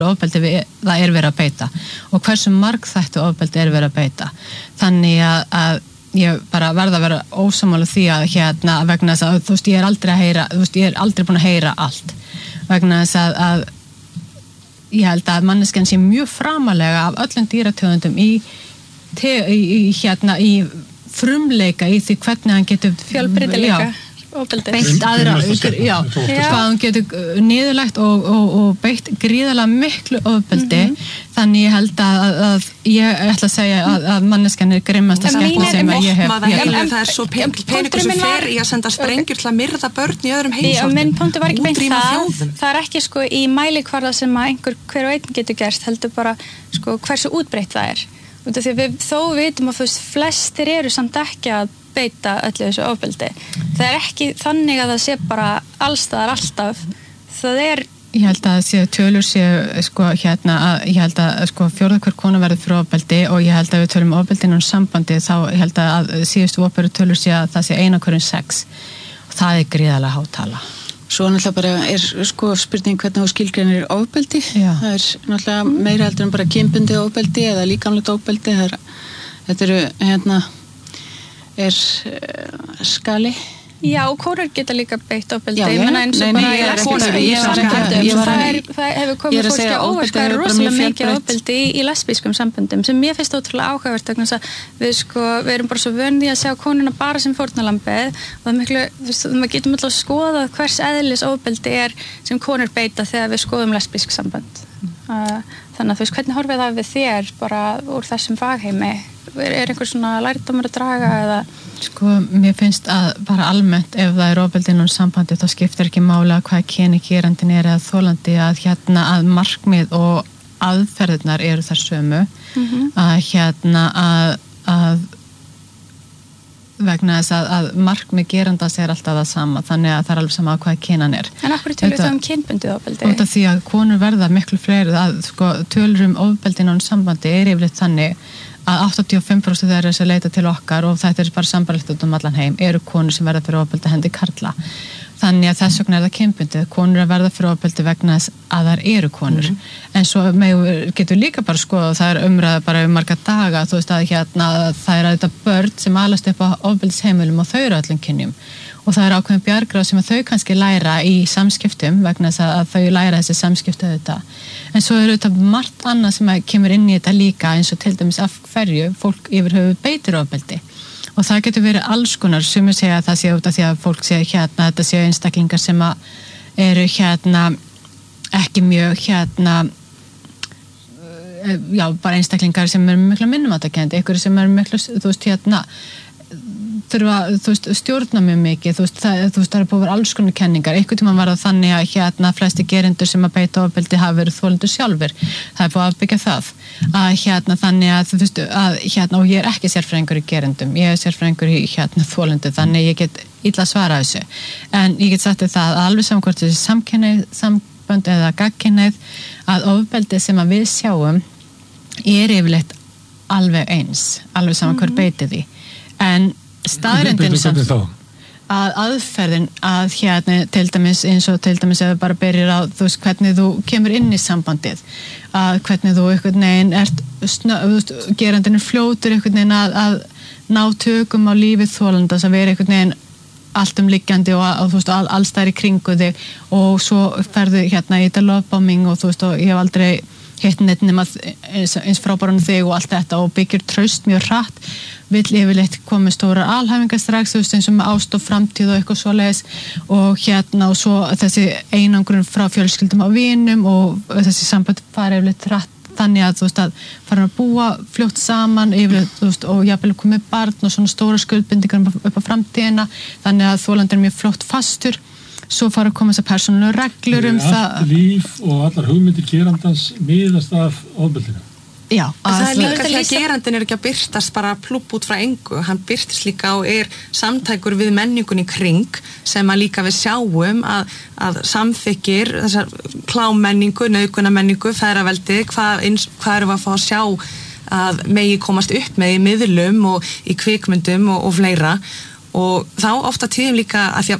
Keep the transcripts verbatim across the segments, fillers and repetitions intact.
ofbeldi við, það er verið að beita og hversu margþættu ofbeldi er verið að beita. Þannig að, að ég bara verða að vera ósammála því að hérna vegna þess að þú veist ég er aldrei að heyra, þú veist ég er aldrei búin að heyra allt vegna þess að, að ég held að manneskjan sé mjög framalega af öllum dýrategundum í, te, í, í hérna í frumleika í því hvernig hann getur fjölbreytileika beitt aðra, já, hvað hann getur niðurlegt og, og, og beitt gríðarlega miklu ofbeldi mm-hmm. þannig ég held að, að, að ég ætla að segja að, að manneskjan er grimmasta skepna sem að ég hef ég, en, það er svo pen, peningur sem fer í að senda sprengjur til að myrða börn í öðrum heimsálfum minn punktu var ekki beint það það er ekki sko í mælikvarða sem að einhver hver og einn getur gerst heldur bara sko hversu útbreitt það er út af því við þó vitum að fyrst flestir eru samt ekki að beita öllu þessu ofbeldi. Það er ekki þannig að það sé bara allstaðar alltaf. Það er Ég held að séu tölur séu sko hérna að ég held að sko fjórða hver kona verður fyrir ofbeldi og ég held að við tölum ofbeldi innan sambandi þá ég held að síðustu opinberu tölur séu að það sé ein af hverjum sex og það er gríðarlega há tala. Svo náttúrulega bara er sko spurning hvernig þú skilgreinir ofbeldi. Já. Það er náttúrulega meira heldur en bara kynbundið ofbeldi eða líkamlegt ofbeldi. Það er, þetta eru hérna er uh, skali. Já, og konur geta líka beitt ofbeldi. Já, ég meina eins og bara ég er konur í samböndum. Það er það hefur komið fólki á óvart hvað er rosalega mikið ofbeldi í, í lesbískum samböndum sem mér finnst ótrúlega áhugavert vegna þess að við sko við erum bara svo vön því að sjá konuna bara sem fórnarlambið og það er miklu þú veist við getum alltaf að skoða hvers eðlis ofbeldi er sem konur beita þegar við skoðum lesbísk sambönd. Uh, þannig að þú veist hvernig horfið það við þér bara úr þessum fagheimi er, er einhver svona lærdómur að draga eða sko mér finnst að bara almennt ef það er ofbeldi innan sambandi þá skiptir ekki máli að hvað kyni gerandinn er eða þolandi að hérna að markmið og aðferðirnar eru þar sömu mm-hmm. að hérna að, að vegna þess að, að markmið gerandas er alltaf það sama þannig að það er alveg sama að hvað kynan er. En af hverju tölur það um kynbundið ofbeldi? Út af því að konur verða miklu fleiri að sko tölur um ofbeldi innan sambandi er yfirleitt þannig að áttatíu og fimm prósent þeirra sem leita til okkar og þetta er bara sambarlegt út um allan heim eru konur sem verða fyrir ofbeldi hendi karla. Þannig að þess vegna er það kynbundið. Konur að verða fyrir ofbeldi vegna þess að þær eru konur. Mm-hmm. En svo með, getur líka bara skoða það er umræða bara um marga daga þú veist að hérna það er að þetta börn sem alast upp á ofbeldisheimilum og þau eru öllum kynjum. Og það er ákveðin bjargráð sem að þau kannski læra í samskiptum vegna þess að þau læra þessi samskiptu þetta. En svo er þetta margt annað sem að kemur inn í þetta líka eins og til dæmis af hverju fólk yfir höfu beitir ofbeldi. Og það getur verið alls konar sumir segja að það sé út af því að fólk segja hérna þetta séu einstaklingar sem að eru hérna ekki mjög hérna já bara einstaklingar sem eru miklu minnumáttarkennd, einhverjir sem eru miklu þú veist hérna þurfa þú veist stjórna mjög mikið þú veist það, þú veist, það er búið að vera alls konar kenningar einhvern tímann var það þannig að hérna flesti gerendur sem að beita ofbeldi hafa verið þolendur sjálfur það er búið að byggja það að hérna þannig að þú veist að hérna og ég er ekki sérfræðingur í gerendum ég er sérfræðingur í hérna þolendur þannig ég get illa svara þessu en ég get sagt það að alveg saman hvort þessi samkynneið sambönd eða gagnkynneið að ofbeldi sem að við sjáum er yfirleitt alveg eins alveg saman hver beiti því en staðreyndin samt að aðferðin að hérna til dæmis eins og til dæmis ef við bara byrjir á þú veist hvernig þú kemur inn í sambandið að hvernig þú einhvern veginn ert snö, þú veist gerandinn er fljótur einhvern veginn að, að ná tökum á lífið þolandas að vera einhvern veginn allt umliggjandi og, og þú veist all, alls þær í kringu þig og svo ferðu hérna í þetta lovebombing og þú veist og ég hef aldrei hitt neitt nema eins, eins frábæran þig og allt þetta og byggir traust mjög hratt vill yfirleitt komið stórar alhæfingar strax þú veist eins og með ást og framtíð og eitthvað svoleiðis og hérna og svo þessi einangrun frá fjölskyldum á vinum og þessi samband fara yfirleitt hratt þannig að þú veist að fara að búa fljótt saman yfirleitt þú veist og jafnvel komið barn og svona stóra skuldbindingar upp á framtíðina þannig að þolandi er mjög fljótt fastur svo fara að koma þessar persónulegu reglur um það allt líf og allar hugmyndir gerandans miðast af ofbeldinu. Já, það er líka því að gerandinn er ekki að birtast bara plupp út frá engu, hann birtist líka og er samtækur við menningun í kring sem að líka við sjáum að, að samþykir þessar klámmenningu, nauðgunarmenningu, feðraveldi, hvað, hvað erum við að fá að sjá að megi komast upp með í miðlum og í kvikmyndum og, og fleira og þá ofta tíðum líka að því að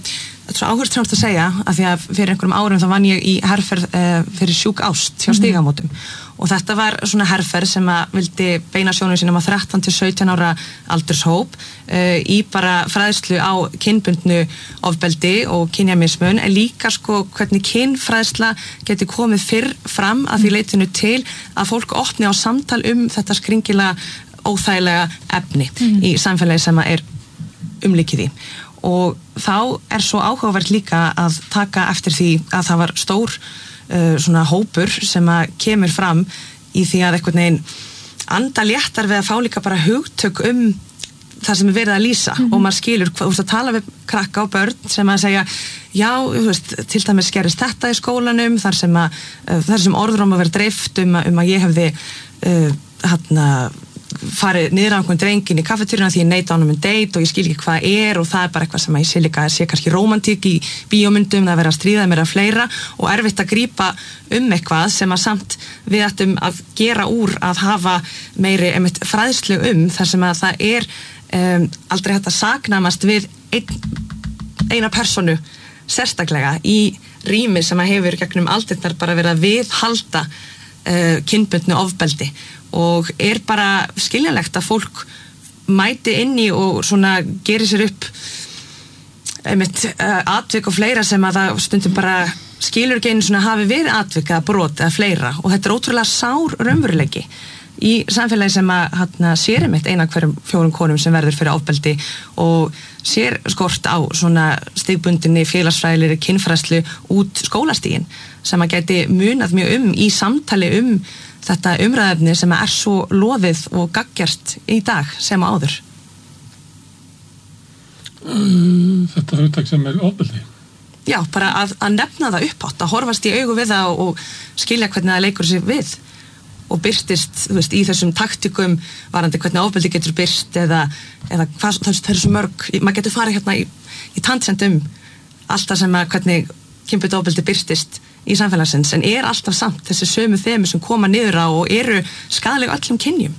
svo áhersluþjónustu að segja að því að fyrir einhverjum árum þá vann ég í herferð uh, fyrir sjúk ást hjá Stígamótum mm-hmm. og þetta var svona herferð sem að vildi beina sjónum sínum á þrettán til sautján ára aldurshóp uh, í bara fræðslu á kynbundnu ofbeldi og kynjamismun en líka sko hvernig kynfræðsla geti komið fyrr fram að því leitinu til að fólk opni á samtal um þetta skringilega óþægilega efni mm-hmm. í samfélagi sem að er umlikið í og þá er svo áhugavert líka að taka eftir því að það var stór uh, svona hópur sem að kemur fram í því að einhvern veginn anda léttar við að fá líka bara hugtök um það sem er verið að lýsa mm-hmm. og maður skilur, þú veist að tala við krakka og börn sem að segja já, þú veist, til dæmis gerist þetta í skólanum þar sem að, uh, þar sem orðrum að vera dreift um að, um að ég hefði uh, hérna farið niður á einhvern drengin í kaffetýruna því ég neita honum um date og ég skil ekki hvað er og það er bara eitthvað sem ég sé líka sé kannski rómantík í bíómyndum það vera að stríða mér að fleira og erfitt að grípa um eitthvað sem að samt við ættum að gera úr að hafa meiri einmitt fræðslu um þar sem að það er um, aldrei hægt að saknamast við ein, eina personu sérstaklega í rými sem að hefur gegnum aldirnar bara verið að viðhalda uh, kynbundnu ofbeldi og er bara skiljanlegt að fólk mæti inn í og svona gerir sér upp einmitt uh, atvik og fleira sem að það stundum bara skilur ekki einu svona hafi verið atvik eða brot eða fleira og þetta er ótrúlega sár raunveruleiki í samfélagi sem að hérna, sér einmitt eina hverjum fjórum konum sem verður fyrir ofbeldi og sér skort á svona stigbundinni félagsfræðilegri kynfræðslu út skólastigin sem að geti munað mjög um í samtali um þetta umræðefni sem er svo loðið og gaggjart í dag sem áður. Þetta hugtak sem er ofbeldi? Já, bara að, að nefna það uppátt, að horfast í augu við það og skilja hvernig það leikur sig við og byrstist, þú veist, í þessum taktikum varandi hvernig ofbeldi getur byrst eða, eða hvað, það er svo mörg, maður getur farið hérna í, í tandsendum alltaf sem að hvernig kynbundið ofbeldi byrstist í samfélagsins, en er alltaf samt þessi sömu þemu sem koma niður á og eru skaðlega öllum kynjum.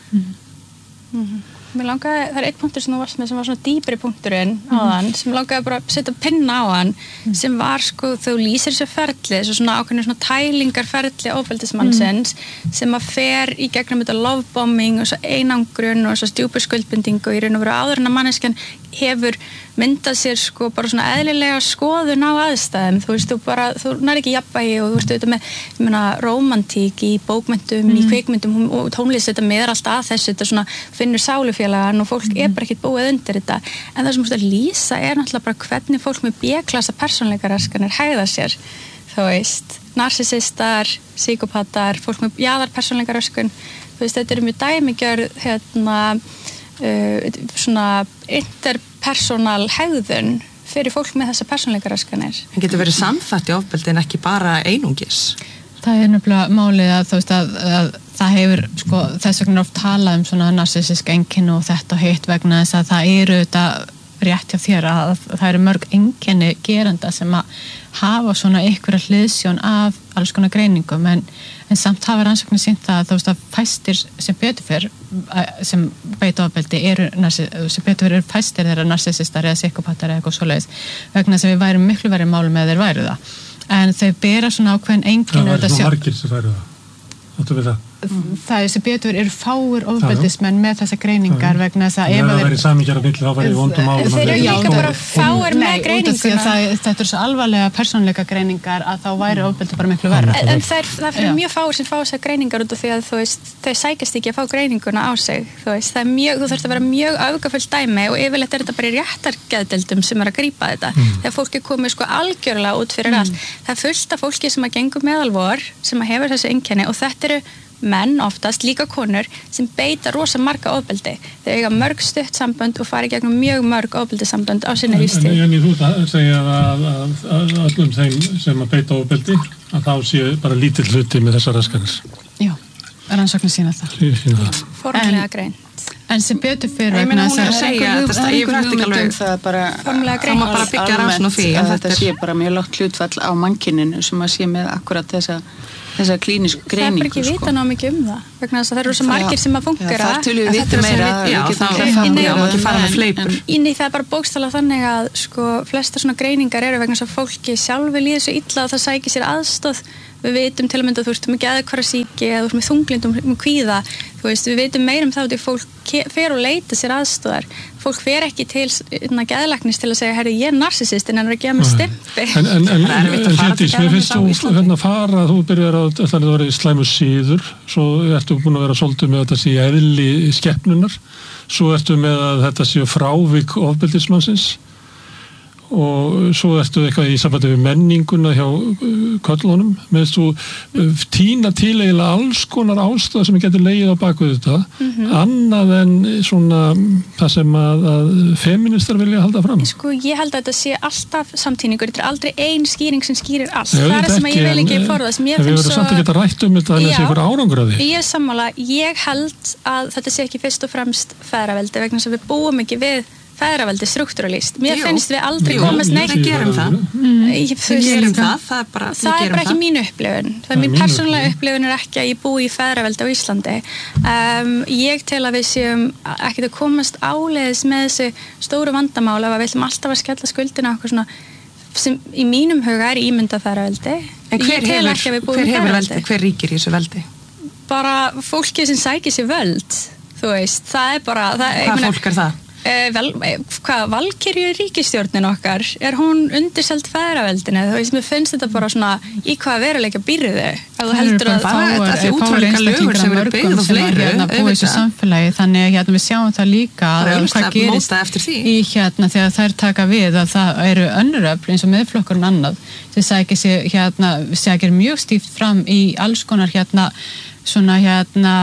Mm-hmm. Mm-hmm. Mér langaði, það er einn punktur sem þú varst með sem var svona dýpri punkturinn mm-hmm. á hann, sem langaði bara að setja pinna á hann, mm-hmm. sem var sko, þau lýsir þessu ferli, þessu svona ákveðinu svona tælingarferli ofbeldismannsins, mm-hmm. sem að fer í gegnum þetta lovebombing og svo einangrun og svo stjúpur skuldbindingu og í raun og veru áður en að manneskjan hefur myndað sér sko bara svona eðlilega skoðun á aðstæðum, þú veist, þú bara, þú nær ekki jafnvægi og þú veist, auðvitað með, ég meina, rómantík í bókmyndum, mm. í kvikmyndum og tónlist, þetta meðar alltaf að þessu, þetta svona finnur sálufélagan og fólk mm. er bara ekkert búið undir þetta, en það sem þú veist að lýsa er náttúrulega bara hvernig fólk með B-klassa persónleikaraskanir hegða sér, þú veist, narsisistar, psykopatar, fólk með jaðar persónleikaröskun, þú veist, þetta eru mjög dæmigjörð, hérna, uh, svona interpersonal hegðun fyrir fólk með þessa persónleikaraskanir. Það getur verið samþætt í ofbeldi en ekki bara einungis. Það er nefnilega málið að þú veist að, að það hefur sko þess vegna oft talað um svona narsisísk einkenni og þetta og hitt vegna þess að það eru þetta rétt hjá þér að það eru mörg einkenni geranda sem að hafa svona einhverja hliðsjón af alls konar greiningum en, en samt hafa rannsóknir sýnt að þú veist að fæstir sem betur fyrr sem beita ofbeldi eru sem betur fyrr eru fæstir þeirra narsisistar eða psykopatar eða eitthvað svoleiðis vegna þess að við værum miklu verið málum eða þeir væru það en þau bera svona ákveðin einkenni það væri svona margir sem væru það áttu við það það er sem betur eru fáir ofbeldismenn með þessa greiningar vegna þess að ef það væri samíkjara milli þá væri vondum álum þeir eru líka bara fáir með greininguna þetta eru svo alvarlega persónleika greiningar að þá væri ofbeldi bara miklu verra en það er mjög fáir sem fá þessar greiningar út af því að þú veist, þau sækast ekki að fá greininguna á sig þú veist, það er mjög, þú þarfst að vera mjög öfgafullt dæmi og yfirleitt er þetta bara í réttargeðdeildum sem er að grípa þetta þegar fólk er komið sko algjörlega út fyrir allt það er fullt af fólki sem að gengur meðalvor sem að hefur þessi einkenni og þetta eru menn oftast, líka konur sem beita rosa marga ofbeldi þau eiga mörg stutt sambönd og fara í gegnum mjög mörg ofbeldissambönd á sinni lífstíð En, en ég þú það segja að, að, að allum þeim sem að beita ofbeldi að þá séu bara lítill hluti með þessar raskanir Já, rannsóknir sína það Formlega greint En sem betur fyrir vegna þess að segja þetta ég frætti ekki alveg það bara bara byggja rannsókn á því að þetta sé bara mjög lágt hlutfall á mannkyninu sem að sé með akkurat þessa þessa klínisk greiningu. Það er bara ekki vita ná mikið um það, vegna þess að það eru svo margir sem að fungera. Já, þar tölum við vita meira. Já, það má ekki fara með fleipur. Inni það er bara bókstaflega þannig að sko flesta svona greiningar eru vegna þess að fólki sjálfi líður svo illa og það sækir sér aðstoð. Við veitum til að mynda að þú ert með geðhvarfasýki eða þú ert með þunglindum með kvíða, þú veist, við veitum meira um það að fólk fer og leita sér aðstoðar. Fólk fer ekki til geðlæknis til að segja, herri, ég er narsissist en hann er að gefa mér stimpi. En, en, en, en Hjördís, mér finnst þú hérna fara, þú byrjar að það var slæmu síður, svo ertu búin að vera svolítið með þetta sé eðli skepnunar, svo ertu með að þetta sé frávik ofbeldismannsins, og svo ertu eitthvað í sambandi við menninguna hjá köllunum með þú tína til eiginlega alls konar ástæða sem getur legið á bakvið þetta mm-hmm. annað en svona það sem að, að feministar vilja halda fram. Sko ég held að þetta sé alltaf samtíningur, þetta er aldrei ein skýring sem skýrir allt, það er það sem ég vil ekki forðast. Mér en við verðum samt að geta rætt um þetta en þessi ykkur árangur að því. Ég er sammála, ég held að þetta sé ekki fyrst og fremst feðraveldi vegna þess að við búum ekki við feðraveldi struktúralist. Mér jú, finnst við aldrei jú, komast neitt. Við gerum það. Mm. Við gerum það. Það er bara, það er bara ekki mín upplifun. Það er mín persónulega upplifun er ekki að ég búi í feðraveldi á Íslandi. Um, ég tel að við séum ekkert að komast áleiðis með þessi stóru vandamál ef við ætlum alltaf að skella skuldina okkur svona sem í mínum huga er ímynda feðraveldi. En hver hefur, hver hefur veldi? Hver ríkir í þessu veldi? Bara fólki sem sækir sér völd. Þú veist, það er bara... Það, Hvað fólk er það? Uh, vel, hvað, Valkyrju ríkisstjórnin okkar er hún undirselt feðraveldinu, þú veist, mér finnst þetta bara svona í hvaða veruleika býrðu ef þú heldur að það er þetta útvalga lögur sem eru byggð og fleiri hérna búið í þessu samfélagi, þannig að hérna við sjáum það líka það að hvað gerist í hérna þegar þær taka við að það eru önnur öfl eins og Miðflokkurinn annað sem sækir sig hérna, sækir mjög stíft fram í alls konar hérna svona hérna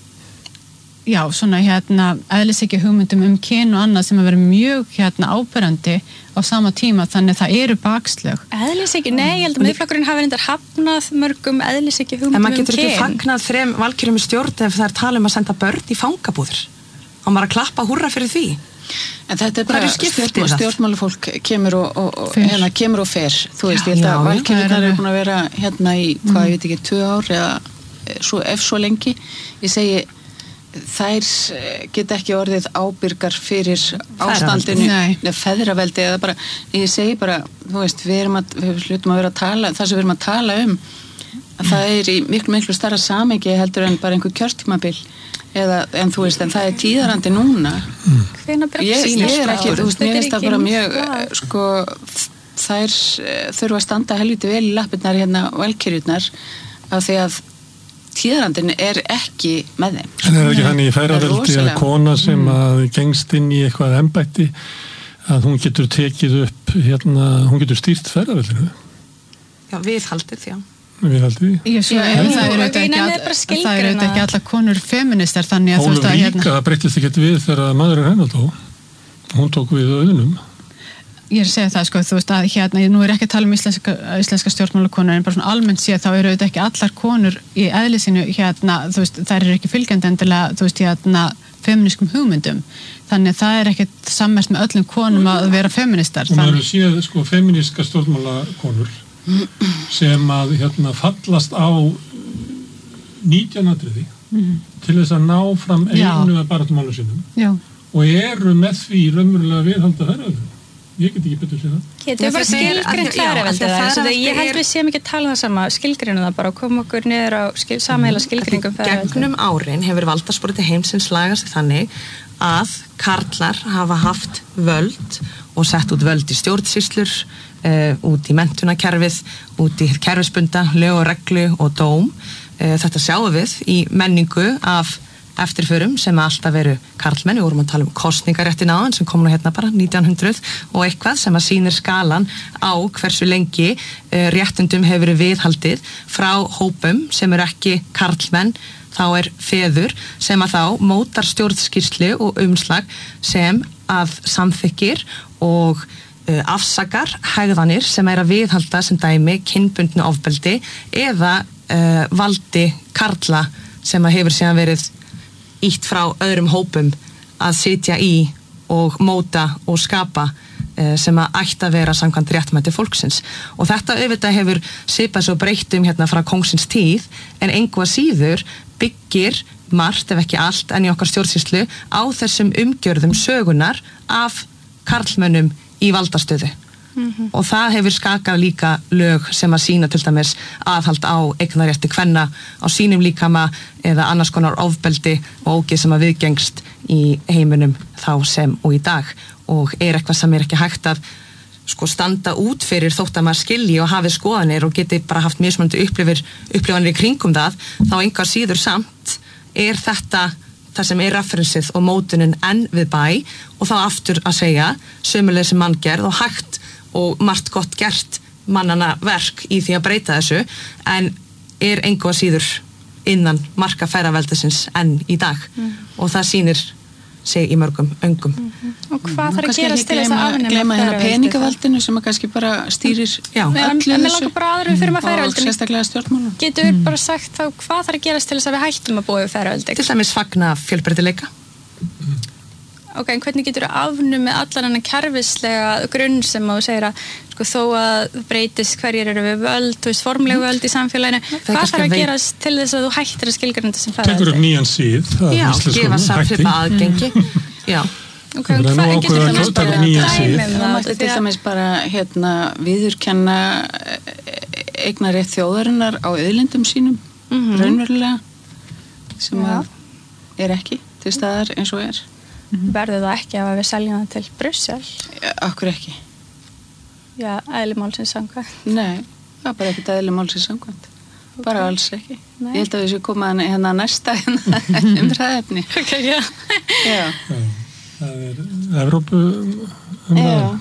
já, svona hérna eðlishyggju hugmyndum um kyn og annað sem að vera mjög hérna áberandi á sama tíma, þannig það eru bakslög. Eðlishyggju, nei, ég held að Miðflokkurinn hafi reyndar hafnað mörgum eðlishyggju hugmyndum um kyn. En maður getur ekki fagnað þrem valkyrjum í stjórn ef það er talað um að senda börn í fangabúðir. Og maður að klappa húrra fyrir því. En þetta er bara stjórn, stjórnmálafólk kemur og, og, og hérna kemur og fer. Þú veist, ég held að valkyrjurnar eru búin að vera hérna í, hvað, ég veit ekki, tvö ár eða svo, ef svo lengi. Ég segi þær geta ekki orðið ábyrgar fyrir ástandinu eða feðraveldi eða bara, ég segi bara þú veist, við erum að, við hlutum að vera að tala það sem við erum að tala um að það er í miklu, miklu starra samengi heldur en bara einhver kjörtímabil eða, en þú veist, en það er tíðarandi núna mm. ég, ég er ekki, þú veist, mér finnst það bara mjög sko, þær þurfa að standa helviti vel í lappirnar hérna valkyrjurnar af því að tíðarandin er ekki með þeim. En er ekki þannig í feðraveldi að kona sem að gengst inn í eitthvað embætti að hún getur tekið upp hérna, hún getur stýrt feðraveldinu? Já, viðhaldið, já. Viðhaldið? Já, svo ef það eru auðvitað ekki allar konur feministar þannig að þú veist að hérna... Ólum líka, það breytist ekki við þegar maður er hennar tó. Hún tók við auðunum. Ég er að segja það, sko, þú veist að hérna, nú er ekki að tala um íslenska, íslenska stjórnmálakonur en bara svona almennt séð þá eru auðvitað ekki allar konur í eðlisinu hérna, þú veist, þær eru ekki fylgjandi endilega, þú veist, hérna, feminískum hugmyndum. Þannig það er ekkert sammerkt með öllum konum að vera feministar. Og maður séð, sko, feminíska stjórnmálakonur sem að, hérna, fallast á nítjánadriði mm. til þess að ná fram einu að baráttumálu sínum Já. Og eru með því raunverulega viðhalda feðraveldi. Ég get ekki betur sér það. Þetta er bara skilgreint feðraveldi það. Ég held við séum ekki að tala það sama skilgreinu það bara og koma okkur niður á skil, samheila skilgreiningum feðraveldi. Gegnum árin hefur valdasporti heimsins lagast þannig að karlar hafa haft völd og sett út völd í stjórnsýslur, uh, út í menntunarkerfið, út í kerfisbunda, lög og reglu og dóm. Uh, þetta sjáum við í menningu af eftirförum sem alltaf veru karlmenn, við vorum að tala um kosningaréttin áðan sem kom nú hérna bara nítján hundruð og eitthvað sem að sýnir skalan á hversu lengi uh, réttundum hefur verið viðhaldið frá hópum sem eru ekki karlmenn, þá er feður sem að þá mótar stjórnskýrslu og umslag sem að samþykkir og uh, afsakar hegðanir sem er að viðhalda sem dæmi kynbundnu ofbeldi eða uh, valdi karla sem að hefur síðan verið ítt frá öðrum hópum að sitja í og móta og skapa sem að ætti að vera samkvæmt réttmæti fólksins og þetta auðvitað hefur svipað svo breytt um hérna frá kóngsins tíð en engu að síður byggir margt ef ekki allt en í okkar stjórnsýslu á þessum umgjörðum sögunar af karlmönnum í valdastöðu mm-hmm. og það hefur skakað líka lög sem að sína til dæmis aðhald á eignarrétti kvenna á sínum líkama eða annars konar ofbeldi og ógeð sem að viðgengst í heiminum þá sem og í dag og er eitthvað sem er ekki hægt að sko standa út fyrir þótt að maður skilji og hafi skoðanir og geti bara haft mismunandi upplifanir í kringum það þá engar síður samt er þetta það sem er referensið og mótunin enn við bæ og þá aftur að segja sömulega sem manngerð og hægt og margt gott gert mannana verk í því að breyta þessu en er engu að síður innan marka feðraveldisins enn í dag mm. og það sýnir sig í mörgum öngum. Mm-hmm. Og hvað þarf að gerast til þess að afnema gleyma hérna peningavaldinu sem að kannski bara stýrir Já. öllu þessu. En mér langar bara aðra við fyrir maður feðraveldinu. Og sérstaklega stjórnmálum. Getur við mm. bara sagt þá hvað þarf að gerast til þess að við hættum að búa við feðraveldi? Til dæmis fagna fjölbreytileika. Mm. Ok, en hvernig getur við afnumið allan hennar kerfislega grunn sem að þú segir að sko þó að breytist hverjir eru við völd, þú veist formlega völd í samfélaginu. Hvað þarf að gerast til þess að þú hættir að skilgreinda sem feðraveldi? Tekur upp nýjan síð. Já, gefa samfélag aðgengi. Já. Ok, en hvað getur til dæmis bara dæmum það mátti til dæmis bara hérna viðurkenna eignarétt þjóðarinnar á auðlindum sínum mm-hmm. raunverulega sem ja. að er ekki til staðar eins og er mm-hmm. Verður það ekki ef við seljum það til Brussel? Ja, akkur ekki Já, eðli málsins samkvæmt Nei, það er bara ekkert eðli málsins samkvæmt okay. bara alls ekki Nei. Ég held að við séum komað hérna næsta umræðefni Ok, já Já Það er Evrópu umræða.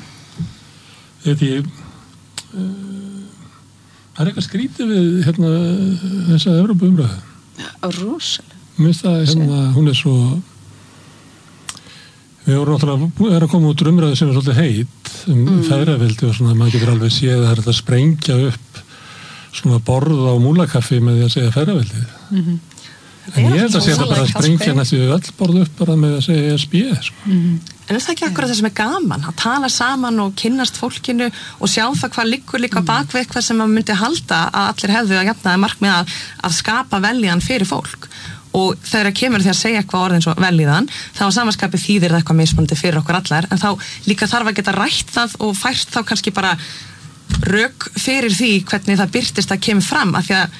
Ég veit ég það er eitthvað skrítið við hérna þessa Evrópu umræða. Já, rosalega. Mér finnst það hérna, hún er svo við vorum náttúrulega er að koma út umræðu sem er svolítið heit um mm. feðraveldi og svona, maður getur alveg séð að það er að sprengja upp svona borð á múlakaffi með því að segja feðraveldi. Mhm. En ég held að segja bara að sprengja næstu við öll borðu upp bara með að segja E S B sko. Mm. En er það ekki akkurat það sem er gaman að tala saman og kynnast fólkinu og sjá það hvað liggur líka mm. bakvið hvað sem maður myndi halda að allir hefðu að jafnaði markmið að, að skapa velíðan fyrir fólk og þegar kemur því að segja eitthvað orðin svo velíðan þá á samanskapi þýðir það eitthvað mismunandi fyrir okkur allar en þá líka þarf að geta rætt það og fært þá kannski bara rök fyrir því hvernig það birtist að kemur fram af því að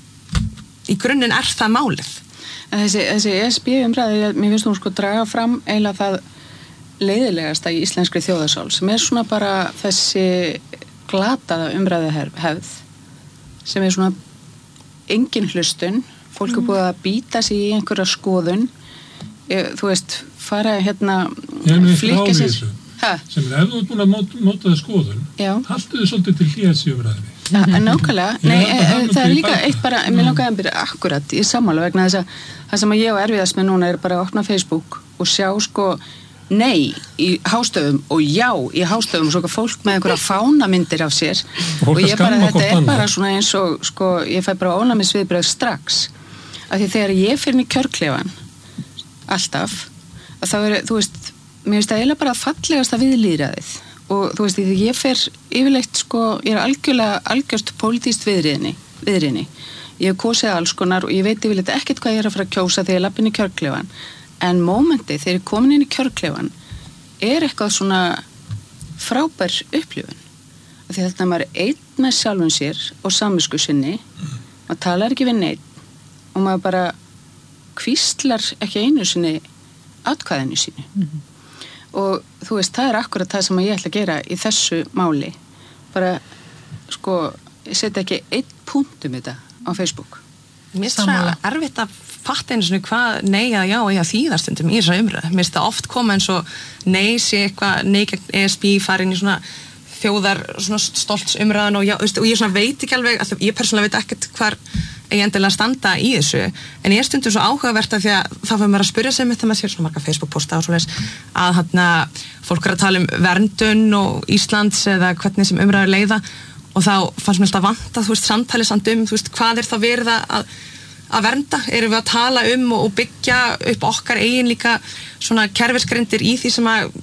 í grunninn er það málið. Þessi, þessi E S B umræði, mér finnst hún sko draga fram eiginlega það leiðilegasta í íslenskri þjóðarsál sem er svona bara þessi glataða umræði hefð sem er svona engin hlustun, fólk er búið að býta sig í einhverja skoðun, ég, þú veist, fara hérna flikka sér. Sem er ef þú ert búin að móta, móta það skoðun, haltu þið svolítið til hljés í umræðinni. Ja, nákvæmlega, nei, e, það er líka eitt bara, mér langaði að byrja akkurat í sammála vegna þess að það sem ég og erfiðast með núna er bara að opna Facebook og sjá sko nei í hástöfum og já í hástöfum og svo fólk með einhverja fánamyndir af sér og, og ég bara, þetta er bara svona eins og sko, ég fæ bara ónæmisviðbrögð strax af því þegar ég fyrir í kjörklefan alltaf, að þá er, þú veist mér finnst það eiginlega bara fallegasta við lýðræðið og þú veist, því ég fer yfirleitt sko, ég er algjörlega algjörst pólitískt viðriðni, viðriðni. Ég hef kosið alls konar og ég veit yfirleitt ekkert hvað ég er að fara að kjósa þegar ég lapp inn í kjörklefan. En mómentið þegar ég komin inn í kjörklefan er eitthvað svona frábær upplifun. Því þetta maður er einn með sjálfum sér og samvisku sinni, maður talar ekki við neitt og maður bara hvíslar ekki einu sinni atkvæðinu sínu. Mm-hmm. Og þú veist, það er akkurat það sem ég ætla að gera í þessu máli. Bara, sko, ég setja ekki einn punkt um þetta á Facebook. Mér finnst það erfitt að fatta einu svona hvað nei að já og ég að þýða stundum í þessari umræðu. Mér finnst það oft koma eins og nei sé eitthvað, nei gegn E S B farin í svona þjóðar svona stolts umræðan og, já, og ég svona veit ekki alveg, alltaf, ég persónulega veit ekkert hvar ég endilega standa í þessu en ég er stundum svo áhugavert að því að þá fyrir maður að spyrja sig mitt þegar maður sér svona marga Facebook-posta og svoleiðis að hérna fólk er að tala um verndun og Íslands eða hvernig sem umræður leiða og þá fannst mér alltaf vanta þú veist samtalið samt um þú veist hvað er þá verið að, að vernda erum við að tala um og, og byggja upp okkar eigin líka svona kerfisgrindir í því sem að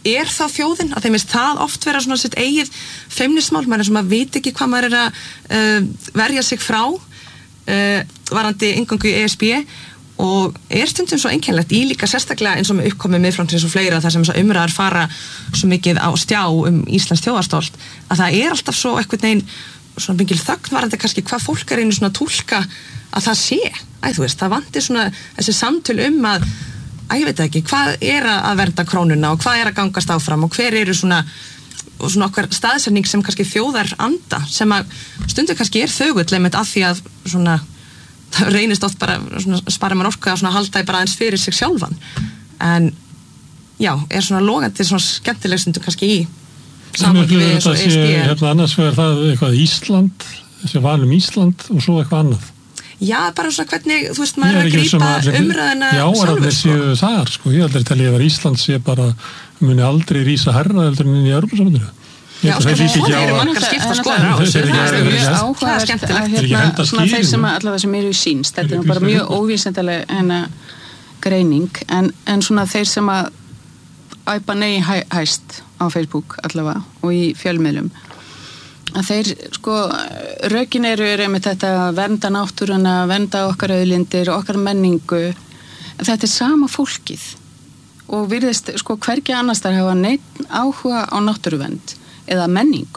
er þá þjóðin, að þeim er það oft vera svona sitt eigið feimnismál, maður er svona að vita ekki hvað maður er að uh, verja sig frá uh, varandi inngöngu í E S B og er stundum svo einkennlegt í líka sérstaklega eins og með uppkomið miðflokksins og fleira þar sem umræðar fara svo mikið á stjá um Íslands þjóðarstolt að það er alltaf svo eitthvað neginn svona mikil þögn varandi kannski hvað fólk er einu svona túlka að það sé, æ þú veist, það vantir svona þessi samtöl um að að ég veit ekki, hvað er að vernda krónuna og hvað er að gangast áfram og hver eru svona, og svona okkar staðsetning sem kannski þjóðar anda sem að stundu kannski er þögull einmitt að því að svona það reynist oft bara svona, spara mann orku að svona halda í bara eins fyrir sig sjálfan en já, er svona logandi svona skemmtileg stundu kannski í samhengi við eins og E S B hérna annars verður það eitthvað Ísland þessi valum Ísland og svo eitthvað annað Já, bara svona hvernig, þú veist, maður er að grípa umræðina sjálfur. Já, að þeir séu þar, sko. Ég aldrei tali að Ísland sé bara, muni aldrei rísa herra heldur en inn í Evrópusambandinu. Já, sko, það eru margar skipta skoðar á þessu. Það er mjög áhugavert að hérna, svona þeir sem allavega sem eru í síns, þetta er bara mjög óvísindaleg hérna greining, en, en svona þeir sem að æpa nei hæst á Facebook allavega og í fjölmiðlum, að þeir, sko, rökin eru með þetta vernda náttúruna, vernda okkar auðlindir, okkar menningu, en þetta er sama fólkið og virðist, sko, hvergi annars þar hafa neitt áhuga á náttúruvernd eða menningu.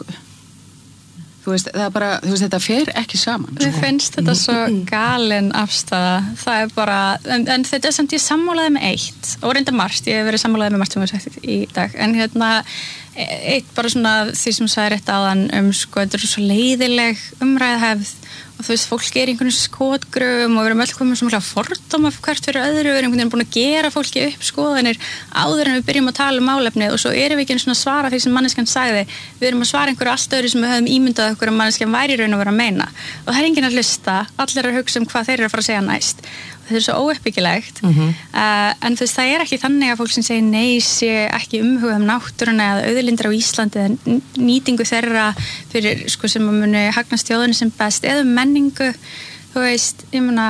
Þú veist, það er bara, þú veist, þetta fer ekki saman. Mér finnst þetta svo galin afstæða, það er bara, en, en þetta er samt ég sammálaði með eitt, og reynda margt, ég hef verið sammálaði með margt sem við sagt í dag, en hérna, eitt bara svona því sem sagði rétt áðan um sko, þetta er svo leiðileg umræðhefð og þú veist, fólk er í einhvern skotgröfum og við erum öll komin svona fordóma hvert fyrir öðru, við erum einhvern veginn búin að gera fólki upp skoðanir áður en við byrjum að tala um málefnið og svo erum við ekki svona að svara því sem manneskjan sagði, við erum að svara einhverju allt öðru sem við höfum ímyndað okkur að manneskjan væri raun og vera að meina og það er enginn að hlusta, allir er að hugsa um hvað þeir eru að fara að segja næst þetta er svo óuppbyggilegt mm-hmm. uh, en þú veist, það er ekki þannig að fólk sem segir nei sé ekki umhuga um náttúruna eða auðlindir á Íslandi eða nýtingu þeirra fyrir sko sem að muni hagnast þjóðinni sem best eða menningu, þú veist ég meina,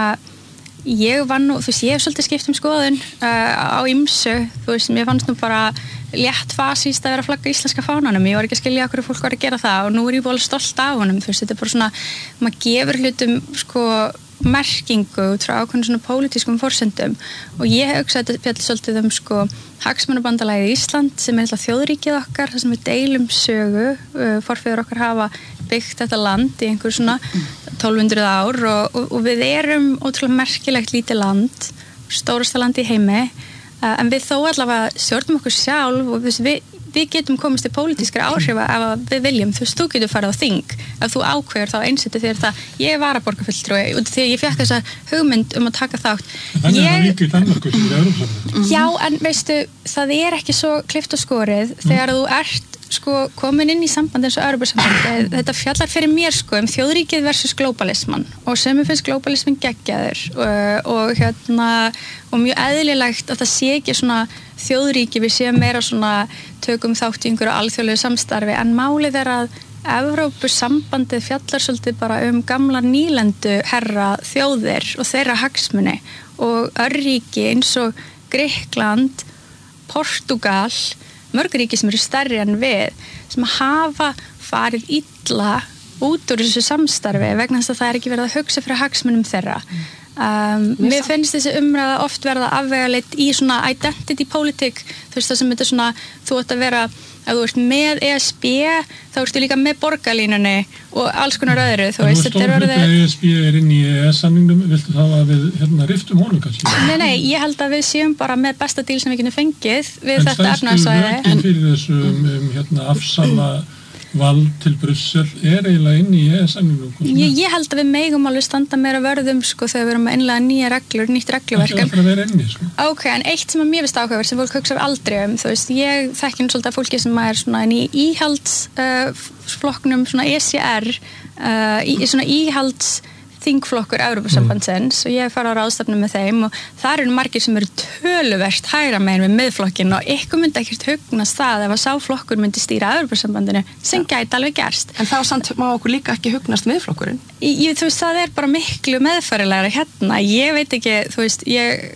ég var nú þú veist, ég hef svolítið skipt um skoðun uh, á ýmsu, þú veist, mér fannst nú bara létt fasíst að vera að flagga íslenska fánanum, ég var ekki að skilja okkur fólk var að gera það og nú er ég búin stolt af honum, þú veist, þetta er bara svona maður gefur hlutum sko merkingu út frá ákveðnum svona pólitískum forsendum og ég hef hugsað þetta fjall svolítið um sko hagsmunabandalagið Ísland sem er alltaf þjóðríkið okkar þar sem við deilum sögu uh, forfeður okkar hafa byggt þetta land í einhver svona tólf hundruð ár og, og, og við erum ótrúlega merkilegt lítið land stórasta land í heimi uh, en við þó allavega stjórnum okkur sjálf og við, við við getum komist til pólitískra áhrifa ef við viljum, þú veist, þú getur farið á þing ef þú ákveður þá einsettu þér það ég var að borgarfulltrúi og þegar ég fekk þessa hugmynd um að taka þátt Þannig ég... er það líka í Danmörku sem er Evrópusambandið. Já, en veistu, það er ekki svo klift og skorið þegar þú ert sko komin inn í samband eins og Evrópusambandið, þetta fjallar fyrir mér sko um þjóðríkið versus globalisman og sem ég finnst globalismin geggjaður og, og hérna og mjög eðlilegt að það sé ekki svona þjóðríki við séum meira svona tökum þátt í einhverju alþjóðlegu samstarfi en málið er að Evrópusambandið fjallar svolítið bara um gamla nýlendu herra þjóðir og þeirra hagsmuni og örríki eins og Grikkland, Portúgal mörg ríki sem eru stærri en við sem hafa farið illa út úr þessu samstarfi vegna þess að það er ekki verið að hugsa fyrir hagsmunum þeirra um, mér finnst þessi umræða oft verða afvegaleitt í svona identity politik þú veist það sem þetta svona þú ætti að vera ef þú ert með E S B þá ertu líka með borgarlínunni og alls konar öðru þú veist þetta er orðið E S B er inn í E E S-samningnum viltu þá að við hérna riftum honum kannski Nei, nei, ég held að við séum bara með besta díl sem við getum fengið við en þetta efnahagsvæði En stærstu rökin fyrir þessu um, um hérna afsala vald til Brussel er eiginlega inn í E E S-samningnum ég, ég held að við megum alveg standa meira vörðum sko þegar við erum að innlega nýja reglur nýtt regluverk Það er alltaf að vera inni sko Ok, en eitt sem að mér finnst áhugaverð sem fólk hugsar aldrei um þú veist, ég þekki nú svolítið að fólki sem er svona í íhaldsflokknum uh, svona E C R uh, í, svona íhalds þingflokkur Evrópusambandsins og ég fara á ráðstefnu með þeim og það eru margir sem eru töluvert hægra megin við miðflokkin og ykkur myndi ekkert hugnast það ef að sá flokkur myndi stýra Evrópusambandinu sem ja. Gæti alveg gerst. En þá samt má okkur líka ekki hugnast miðflokkurinn? Ég, þú veist, það er bara miklu meðfærilegra hérna. Ég veit ekki, þú veist, ég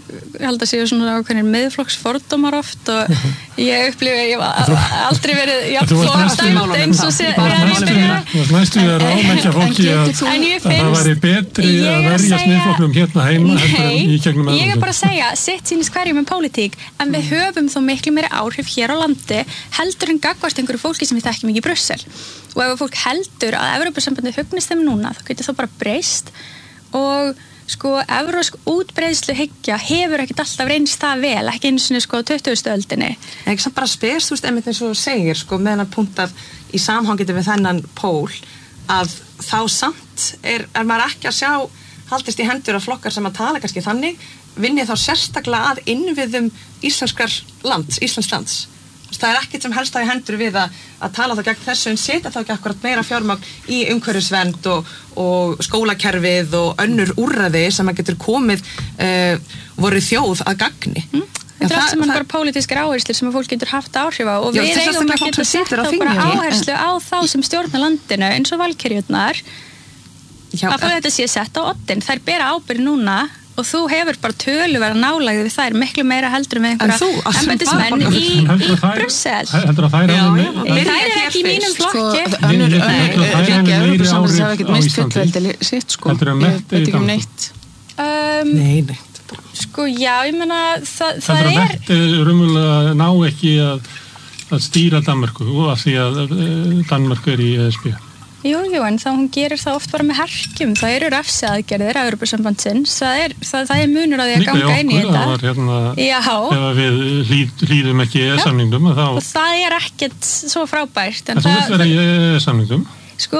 ég held að séu svona ákveðnir miðflokksfordómar oft og ég upplifi, ég hef aldrei verið jafnflokksdæmt eins og sé Þú varst næstu við að ráðleggja fólki að það væri betri að verjast miðflokknum hérna heima heldur en í gegnum Ég er bara að segja, sitt sýnist hverjum með pólitík, en við höfum þó miklu meiri áhrif hér á landi heldur en gagnvart einhverju fólki sem við þekkjum ekki í Brussel og ef fólk heldur að Evrópusambandið hugnist þeim núna, þá getur það bara breyst og sko, evrópsk útbreiðsluhyggja hefur ekkert alltaf reynst það vel, ekki einu sinni sko tuttugustu öldinni. En ekki samt bara spes, þú veist, einmitt eins og þú segir, sko, með hennar punkt að í samhangiti við þennan pól, að þá samt er, er maður ekki að sjá haldist í hendur af flokkar sem að tala kannski þannig, vinni þá sérstaklega að innviðum íslenskar lands, Íslands lands. Það er ekkert sem helst á í hendur við að, að tala þá gegn þessu en setja þá ekki akkurat meira fjármagn í umhverfisvernd og, og skólakerfið og önnur úrræði sem að getur komið uh, voru þjóð að gagni. Mm. Þetta er allt sem bara pólitískar áherslur sem að fólk getur haft áhrif á og já, við eigum að geta sett þá bara áherslu á þá sem stjórna landinu eins og valkyrjurnar að fá þetta sé sett á oddin. Þær bera ábyrgð núna og þú hefur bara töluverða nálægð við þær miklu meira heldur með einhverja embættismenn í, í Brussel. Heldur að þær Það er ekki í mínum flokki. Önnur ríki Evrópusambandsins hafa ekkert mist fullveldi sitt sko. Ég veit ekki um neitt. Nei, neitt. Sko, já, ég meina það, það er... Þetta er rumulega ná ekki að, að stýra Danmörku og að því að Danmörku er í E S B. Jú, jú, en þá hún gerir það oft bara með herkjum. Það eru refsiaðgerðir Evrópusambandsins. Það er, það, það er munur að því að Líka ganga inn í okkur, þetta. Var, hérna, Já. Ef við hlýð, hlýðum ekki E S-samningum þá... Og það er ekkert svo frábært. En, en þú vilt vera í E S-samningum? Sko,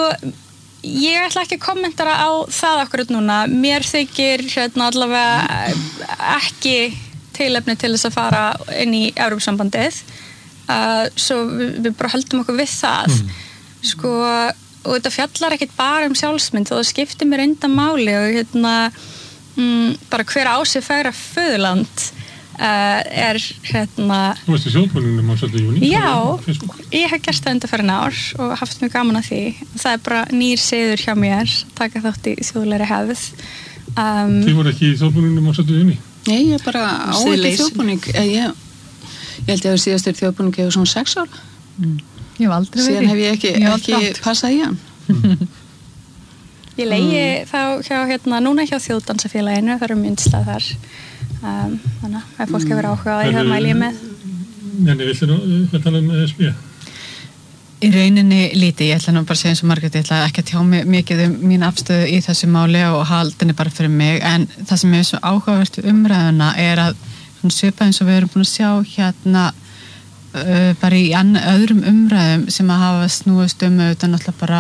ég ætla ekki að kommentara á það akkurat núna. Mér þykir hérna allavega ekki tilefni til þess að fara inn í Evrópusambandið. Uh, svo við, við bara höldum okkur við það. Mm. Sko... og þetta fjallar ekkert bara um sjálfsmynd og það skiptir mér undan máli og hérna mm, bara hver á sig færa föðurland uh, er hérna Þú veist í þjóðbúningnum á sjötta júní? Já, ég hef gert það undanfarin ár og haft mjög gaman að því það er bara nýr siður hjá mér taka þátt í þjóðlegri hefð um, Þið voru ekki í þjóðbúningnum á sjötta júní? Nei, ég er bara áhuga þjóðbúning ég, ég held ég að síðast er þjóðbúning hefur svona sex ára mm. Ég hef aldrei verið. Síðan hef ég ekki, ég ekki passað í hann. Ég leiði mm. þá hjá, hérna, núna hjá þjóðdansafélaginu, það eru myndslað þar. Um, þannig að ef fólk hefur áhuga á því, það mæli ég með. En ég vilti nú, hvað tala um E S B? Í rauninni lítið, ég ætla nú bara að segja eins og Margrét, ég ætla ekki að tjá mig mikið um mín afstöðu í þessu máli og haldinni bara fyrir mig, en það sem er svo áhugavert við umræðuna er að svipað eins og við erum búin að sjá hérna Uh, bara í ann, öðrum umræðum sem að hafa snúist um auðvitað náttúrulega bara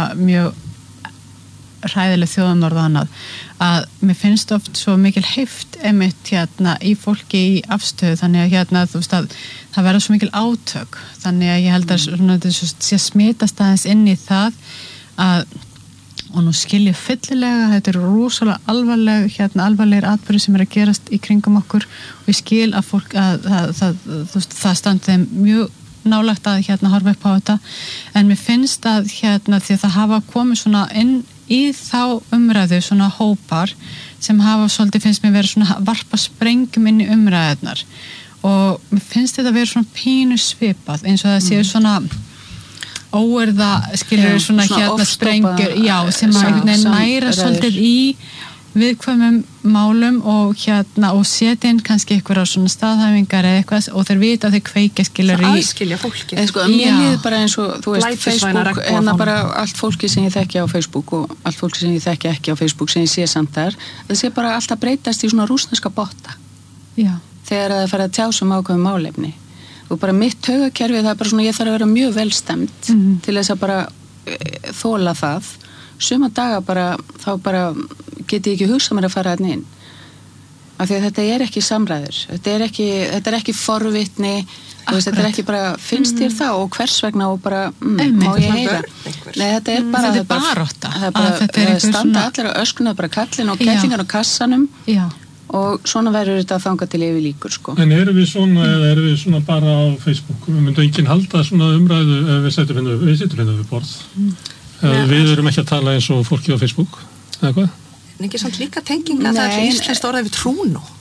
mjög hræðileg þjóðamorð og annað að mér finnst oft svo mikil heift einmitt hérna í fólki í afstöðu þannig að hérna þú veist að það verða svo mikil átök þannig að ég held að svona, þessu, sé smitast aðeins inn í það að og nú skil ég fyllilega, þetta er rosalega alvarleg, hérna alvarlegir atburðir sem er að gerast í kringum okkur og ég skil að fólk að það, það, það, það standi þeim mjög nálagt að hérna horfa upp á þetta en mér finnst að hérna því að það hafa komið svona inn í þá umræðu svona hópar sem hafa svolítið finnst mér verið svona varpa sprengjum inn í umræðunar og mér finnst þetta verið svona pínu svipað eins og það séu svona óerða, skilur já, svona, svona hérna sprengjur, já, sem að næra svolítið í viðkvæmum málum og hérna og setja inn kannski eitthvað á svona staðhæfingar eða eitthvað og þeir vita að þeir kveikja skilur í aðskilja fólki eða sko, mér líður bara eins og, þú veist, Facebook en það bara allt fólki sem ég þekki á Facebook og allt fólki sem ég þekki ekki á Facebook sem ég sé samt þar, það sé bara alltaf breytast í svona rússneska botta já. Þegar það fara að tjá sem ákveðum málefni og bara mitt taugakerfi það er bara svona ég þarf að vera mjög velstemt mm. til þess að bara e, þóla það suma daga bara þá bara get ég ekki hugsað mér að fara þarna inn af því að þetta er ekki samræður þetta er ekki, þetta er ekki forvitni veist, þetta er ekki bara finnst þér mm. það og hvers vegna og bara mm, má ég heyra Nei, þetta er bara þetta er barótta það er bara, þetta er standa svona... allir á öskuna bara kallin og kettingar á kassanum já og svona verður þetta að þanga til yfir líkur sko. En erum við svona eða erum við svona bara á Facebook við myndum enginn halda svona umræðu ef við setjum hérna við setjum hérna við borð mm. ja, við erum ekki að tala eins og fólki á Facebook eða hvað? En ekki samt líka tenginga það er íslenskt orðið við trúnu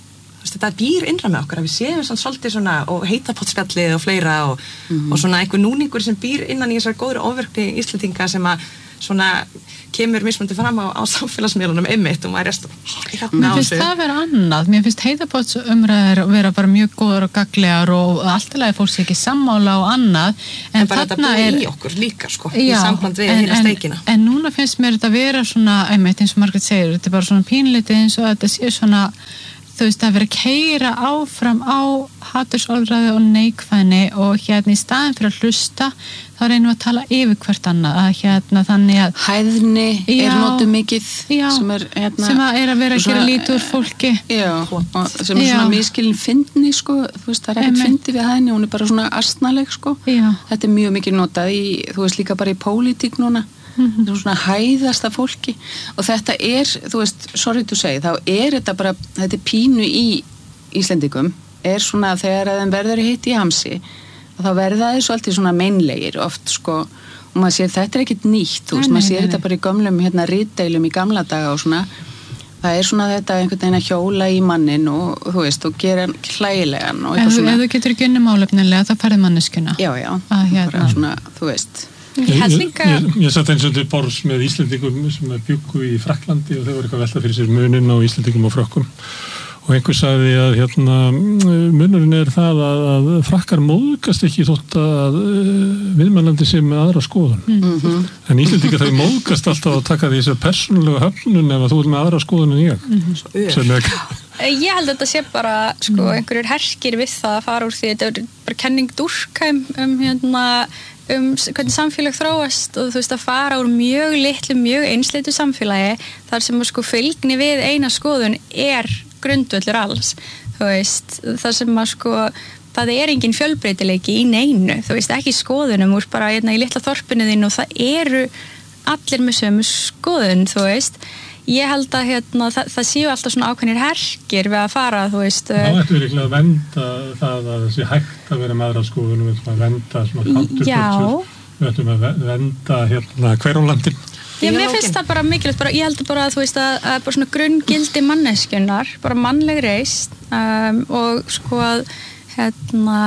veist, þetta býr innra með okkur að við séum svona svolítið svona og heitapottsspjallið og fleira og, mm. og svona einhver núningur sem býr innan í þessar góður ofvirkni Íslendinga sem að svona kemur mismundi fram á, á samfélagsmiðlunum einmitt og maður er hérna mér finnst það að vera annað, mér finnst heitapottsumræður vera bara mjög góður og gaglegar og alltilega fólk sé ekki sammála og annað en, en bara þetta búið í okkur líka sko já, í samband við hérna steikina en, en núna finnst mér þetta að vera svona einmitt eins og Margrét segir, þetta er bara svona pínlítið eins og þetta sé svona þú veist að vera að keyra áfram á hatursorðræðu og neikvæðni og hérna í staðin fyrir að hlusta þá reynum við að tala yfir hvert annað að hérna þannig að hæðni já, er notuð mikið já, sem er hérna sem að er að vera að svona, gera lítið úr fólki já, og sem er svona miskilin fyndni sko, þú veist það er ekkert fyndi við hæðni hún er bara svona astnaleg sko já. Þetta er mjög mikið notað í, þú veist líka bara í pólitík núna mm-hmm. svona hæðasta fólki og þetta er, þú veist, sorry to say þá er þetta bara, þetta er pínu í Íslendingum, er svona þegar að þeim verður hitt í hamsi og þá verða þeir svolítið svona meinlegir oft sko, og maður sér þetta er ekkert nýtt þú veist, maður sér þetta bara í gömlum hérna ritdeilum í gamla daga og svona það er svona þetta einhvern veginn að hjóla í mannin og þú veist, og gera hlægilegan og eitthvað svona. Ef þú getur ekki unni málefnilega þá færði manneskuna. Já, já, að, hérna. bara svona, þú veist Ég, ég, ég, ég satt eins og til borðs með Íslendingum sem bjuggu í Frakklandi og þau voru eitthvað velta fyrir sér munin á Íslendingum og frökkum og einhver sagði að hérna, munurinn er það að, að frakkar móðgast ekki þótt að viðmælandi sé með aðra skoðun mm-hmm. en Íslendingar þau móðgast alltaf að taka því þessar persónulega höfnun ef þú er með aðra skoðun en ég mm-hmm. sem er Ég held að þetta sé bara sko, einhverjur herkir við það að fara úr því þetta er bara kenning Durkheim um, hérna, um hvernig samfélag þróast og þú veist að fara úr mjög litlu, mjög einsleitu samfélagi þar sem sko, fylgni við eina skoðun er grundvöllur alls þú veist, þar sem að sko það er engin fjölbreytileiki í neinu þú veist, ekki skoðunum úr bara hérna, í litla þorpinu þín og það eru allir með sömu skoðun þú veist ég held að hérna, það, það séu alltaf svona ákveðnir herkir við að fara, þú veist þá ættum við líklega að venda það að það sé hægt að vera með aðra skoðun við ættum að venda svona counterculture við ættum að venda hérna hverjónlandin Já, mér finnst það bara mikilvægt, bara, ég held bara að þú veist að, að bara svona grunngildi manneskjunnar bara mannleg reist um, og sko að hérna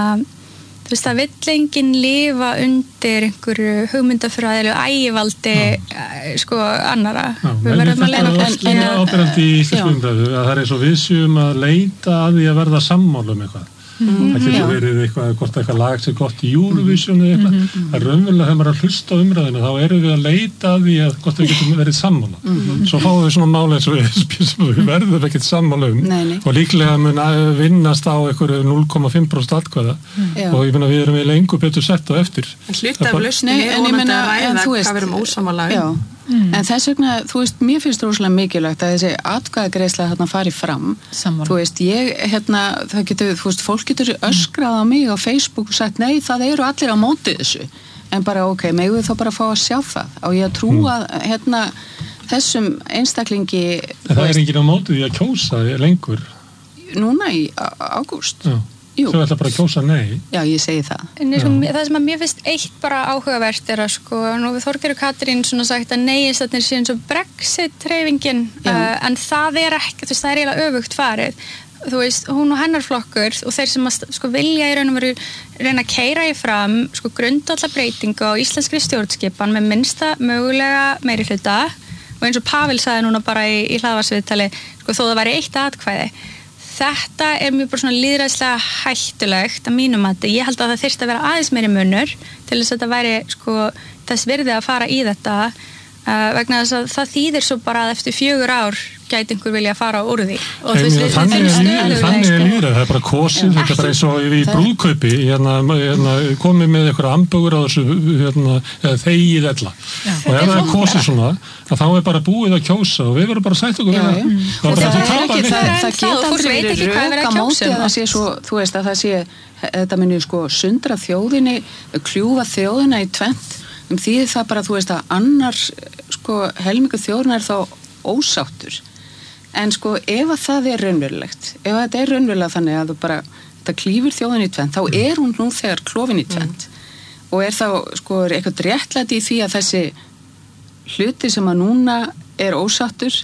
þú veist að vill enginn lifa undir einhverju hugmyndafræðilegu ægivaldi sko annara Já, við verðum að leina þetta er áberandi í íslensku umræðu að það er eins og við séum að leita að því að verða sammála um eitthvað Mm-hmm. það getur verið eitthvað, hvort eitthvað lag sem gott í Eurovision eða eitthvað mm-hmm. það er raunverulega þegar maður er að hlusta á umræðina þá erum við að leita að því að hvort við getum verið sammála mm-hmm. svo fáum við svona mála eins og við, við verðum ekkert sammála um nei, nei. og líklega mun að vinnast á einhverju núll komma fimm prósent atkvæða mm. og ég finna við erum við lengur betur sett á eftir hluta af lausninni er vonandi að ræða hvað við erum ósammála um Mm. En þess vegna, þú veist, mér finnst rosalega mikilvægt að þessi atkvæðagreiðsla hérna fari fram. Sammála. Þú veist, ég, hérna, það getur, þú veist, fólk getur öskrað á mig á Facebook og sagt, nei, það eru allir á móti þessu. En bara, ok, megum við þá bara fá að sjá það. Og ég að trúa, mm. hérna, þessum einstaklingi... En það er enginn á móti því að kjósa lengur? Núna í ágúst. Já. Jú. Þú ætla bara að kjósa nei. Já, ég segi það. En það sem að mér finnst eitt bara áhugavert er að sko, nú við Þorgerður Katrín svona sagt að nei-istatnir sé eins og Brexit-hreyfingin uh, en það er ekki, þú veist, það er eiginlega öfugt farið. Þú veist, hún og hennar flokkur og þeir sem að sko vilja í raun og veru reyna að keyra í fram sko grundvallarbreytingu á íslenskri stjórnskipan með minnsta mögulega meiri hluta og eins og Pavel sagði núna bara í, í hlaðvarpsviðtali sko þó það væri eitt atkvæði. Þetta er mjög bara svona lýðræðislega hættulegt að mínum að ég held að það þyrfti að vera aðeins meiri munur til þess að þetta væri sko þess virði að fara í þetta uh, vegna þess að það þýðir svo bara að eftir fjögur ár gæti einhver vilja að fara úr því og þú veist, þannig er lýðræði, það er bara kosið, þetta er bara eins og í brúðkaupi hérna, hérna, komið með eitthvað ambögur á þessu hérna, eða þegið ella og ef það er kosið svona að þá er bara búið að kjósa og við verðum bara að sætta okkur já, já. og það, það, það, ekki, það, það geta aldrei verið rök á móti að það sé svo, þú veist að það sé þetta muni sko sundra þjóðinni kljúfa þjóðina í tvennt um því það bara, þú veist að annar sko helmingu þjóðin er þá ósáttur en sko ef að það er raunverulegt ef að þetta er raunverulega þannig að þú bara þetta klýfur þjóðin í tvennt þá er hún nú þegar klofin í tvennt mm. og er þá sko eitthvað réttlæti í því að þessi hluti sem að núna er ósáttur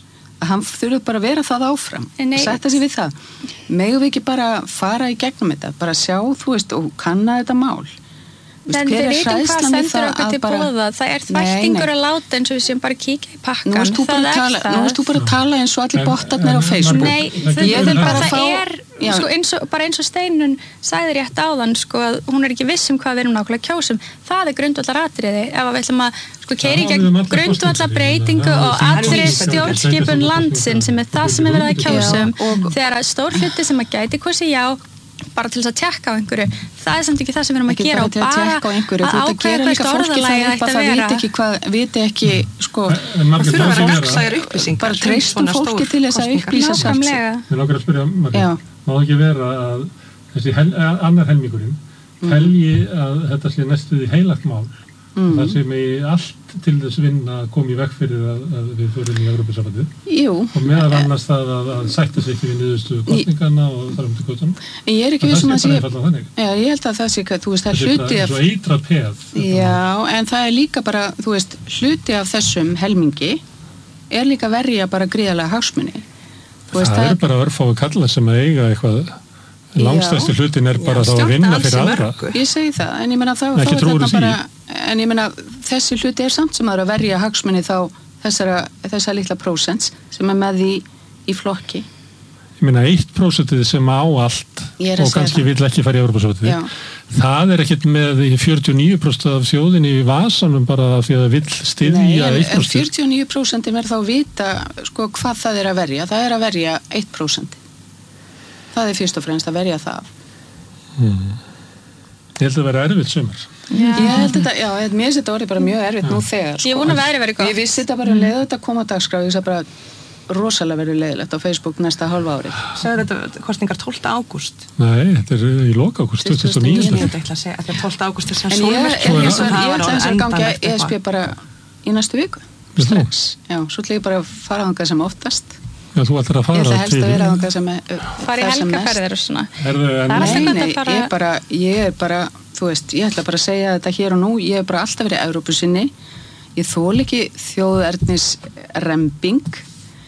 hann þurfi bara að vera það áfram og setja sig við það megum við ekki bara fara í gegnum þetta bara sjá, þú veist, og kanna þetta mál. En við veitum hvað sendur okkur til bóða, það er þvættingur að láta eins og við séum bara kíkja í pakkan, það er það. Nú varst þú bara að tala eins og allir bottarnir á Facebook. Nei, það, það, það er sko, eins og, bara eins og Steinun sagði rétt áðan, sko, að hún er ekki viss um hvað við erum nákvæmlega kjósum, það er grundvallaratriði, ef við ætlum að sko, keyra í gegn grundvallarbreytingu og allri stjórnskipun landsins sem er það sem er verið að kjósum, þegar stór hluti sem að gæti kosið já, bara til þess að tjekka á einhverju það er samt ekki það sem við erum að ekki gera og bara að ákveða hvert orðalagi ætti að vera viti ekki, hvað, viti ekki sko, það þurfa að vera verksæðir upplýsingar bara treystum fólki til þess að upplýsa sjálfs. Mér langar að spyrja Margrét, má ekki vera að þessi hel, annar helmingurinn mm. helgi að þetta sé næstuði heilagt mál mm. það sé með allt til þess vinna að koma í veg fyrir að, að við förum í Evrópusambandið og meðal annars það að, að sætta sig ekki við niðurstu kostningarna og þar um til kostunum. Ég er ekki vissum að sé Já, ég held að það sé að þú veist, það er hluti af svo eitra peð. Já, en það er líka bara, þú veist, hluti af þessum helmingi er líka verja bara gríðarlega hagsmuni. Það, það er bara örfáu kallar sem að eiga eitthvað langstæðstu hlutin er bara já, þá að vinna fyrir aðra. Ég segi það, en ég meina þá, þá er þetta bara, en ég meina þessi hluti er samt sem að verja hagsmunni þá þessara, þessara litla prósents sem er með því í flokki. Ég meina eitt prósentið sem á allt og kannski það. Vill ekki fara í Evrópusambandið. Það er ekkert með fjörutíu og níu prósent af þjóðinni í vasanum bara því að það vill styðja eitt prósent. Nei, fjörutíu og níu prósent er þá að vita sko, hvað það er að verja. Það er að verja eitt prósent. Það er fyrst og fremst að verja það. Hmm. Ég held að það vera erfitt sumar. Já. Ég held þetta, já, mér finnst þetta orðið bara mjög erfitt já. Nú þegar. Sko. Ég vona veðrið verið gott. Ég vissi þetta bara leið þetta að koma á dagskrá, ég sagði bara rosalega verið leiðilegt á Facebook næsta hálfa árið. Sagði þetta kostningar tólfta ágúst? Nei, þetta er í lok ágúst, tuttugasta og níunda. Ég ætla að segja að tólfta ágúst er sem sólmyrkvi. En ég ætla eins og ganga E S B bara í næstu viku. Strax. Já, svo ætla ég bara að fara þangað sem oftast. Já, þú ætlar að fara til... Ég ætla helst að vera þangað sem er... Fara í helgaferðir og svona. Nei, nei, ég er bara, ég er bara, þú veist, ég ætla bara að segja þetta hér og nú, ég hef bara alltaf verið Evrópusinni, ég þól ekki þjóðernis rembing,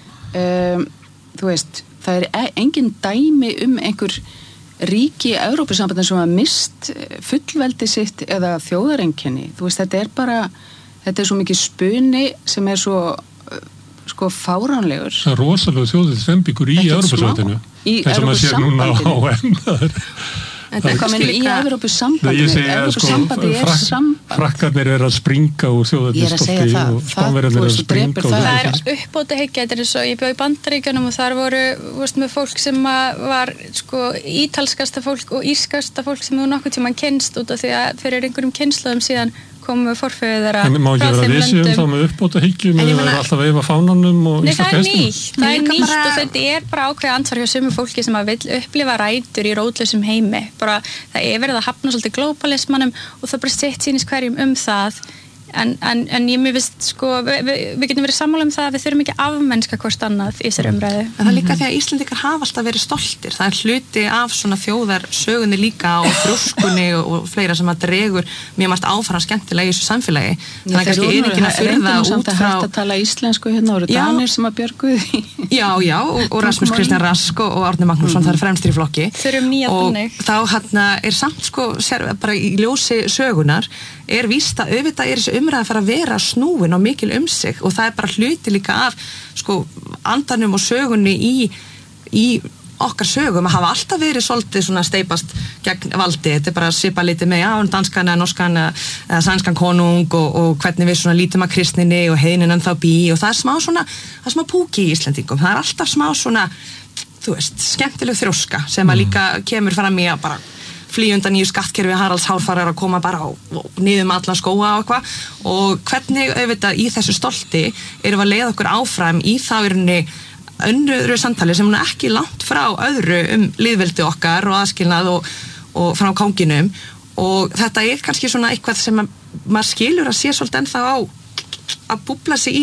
um, þú veist, það er engin dæmi um einhver ríki í Evrópusambandin sem hafa mist fullveldi sitt eða þjóðareinkenni, þú veist, þetta er bara, þetta er svo mikið spuni sem er svo... sko fáránlegur. Það er rosalega þjóðið þrembingur í Evrópusambandinu. Í Evrópusambandinu. En það er í Evrópusambandinu. Evrópusambandinu er samband. Frakkarnir er að springa úr þjóðernisstolti og spánverðarnir er að springa. Það er uppbótahyggja, þetta er svo, ég bjó í Bandaríkjunum og þar voru, veist, með fólk sem var, sko, ítalskasta fólk og írskasta fólk sem þú nokkuð tímann kynst út af því að fyrir einhverjum kynslaðum síðan komum við forfeyðið þeirra frá þeim löndum. En má ekki vera að við séum þá með uppbótahyggjum eða er alltaf að veifa fánanum og íslenska hestum? Nei, það er nýtt, það er nýtt og þetta er bara ákveðið ansvar hjá sumu fólki sem að vill upplifa rætur í rótlausum heimi. Bara það er verið að hafna svolítið globalismanum og það bara sett sýnist hverjum um það. En, en, en ég mér veist, sko, við, við, við getum verið sammála um það að við þurfum ekki afmennska hvort annað í þessari umræðu. En það er líka því að Íslendingar hafa alltaf verið stoltir. Það er hluti af svona þjóðarsögunni líka og þrjóskunni og, og fleira sem að dregur mjög margt áfram skemmtilega í þessu samfélagi. Þannig að kannski er enginn að fyrða út frá... að tala íslensku hérna og Danir sem að björguði því. Já, já, og, og Rasmus Kristján Rask og, og Árni Magnússon, mm. það er fremstir í flokki. Þurfum nýja þannig. Og þá hérna er samt sko, sér, bara í ljósi sögunar er víst að auðvitað er þessi umræða að fara að vera snúin og mikil um sig og það er bara hluti líka af sko andanum og sögunni í, í okkar sögum að hafa alltaf verið svolítið svona steipast gegn valdi, þetta er bara að svipa litið með já, danskan eða norskan eða sænskan konung og, og hvernig við svona lítum að kristninni og heiðnin en þá bí og það er smá svona, það er smá púki í Íslendingum, það er alltaf smá svona, þú veist, skemmtileg þrjóska sem að líka kemur fram í að bara flýjundan nýju skattkerfi Haralds Hárfarar að koma bara á, niðum allan skóa og eitthvað og hvernig auðvitað í þessu stolti erum við að leiða okkur áfram í þá í rauninni önnuru samtali sem hún er ekki langt frá öðru um lýðveldi okkar og aðskilnað og, og frá kónginum og þetta er kannski svona eitthvað sem að, maður skilur að sé svolítið ennþá á að búbla sig í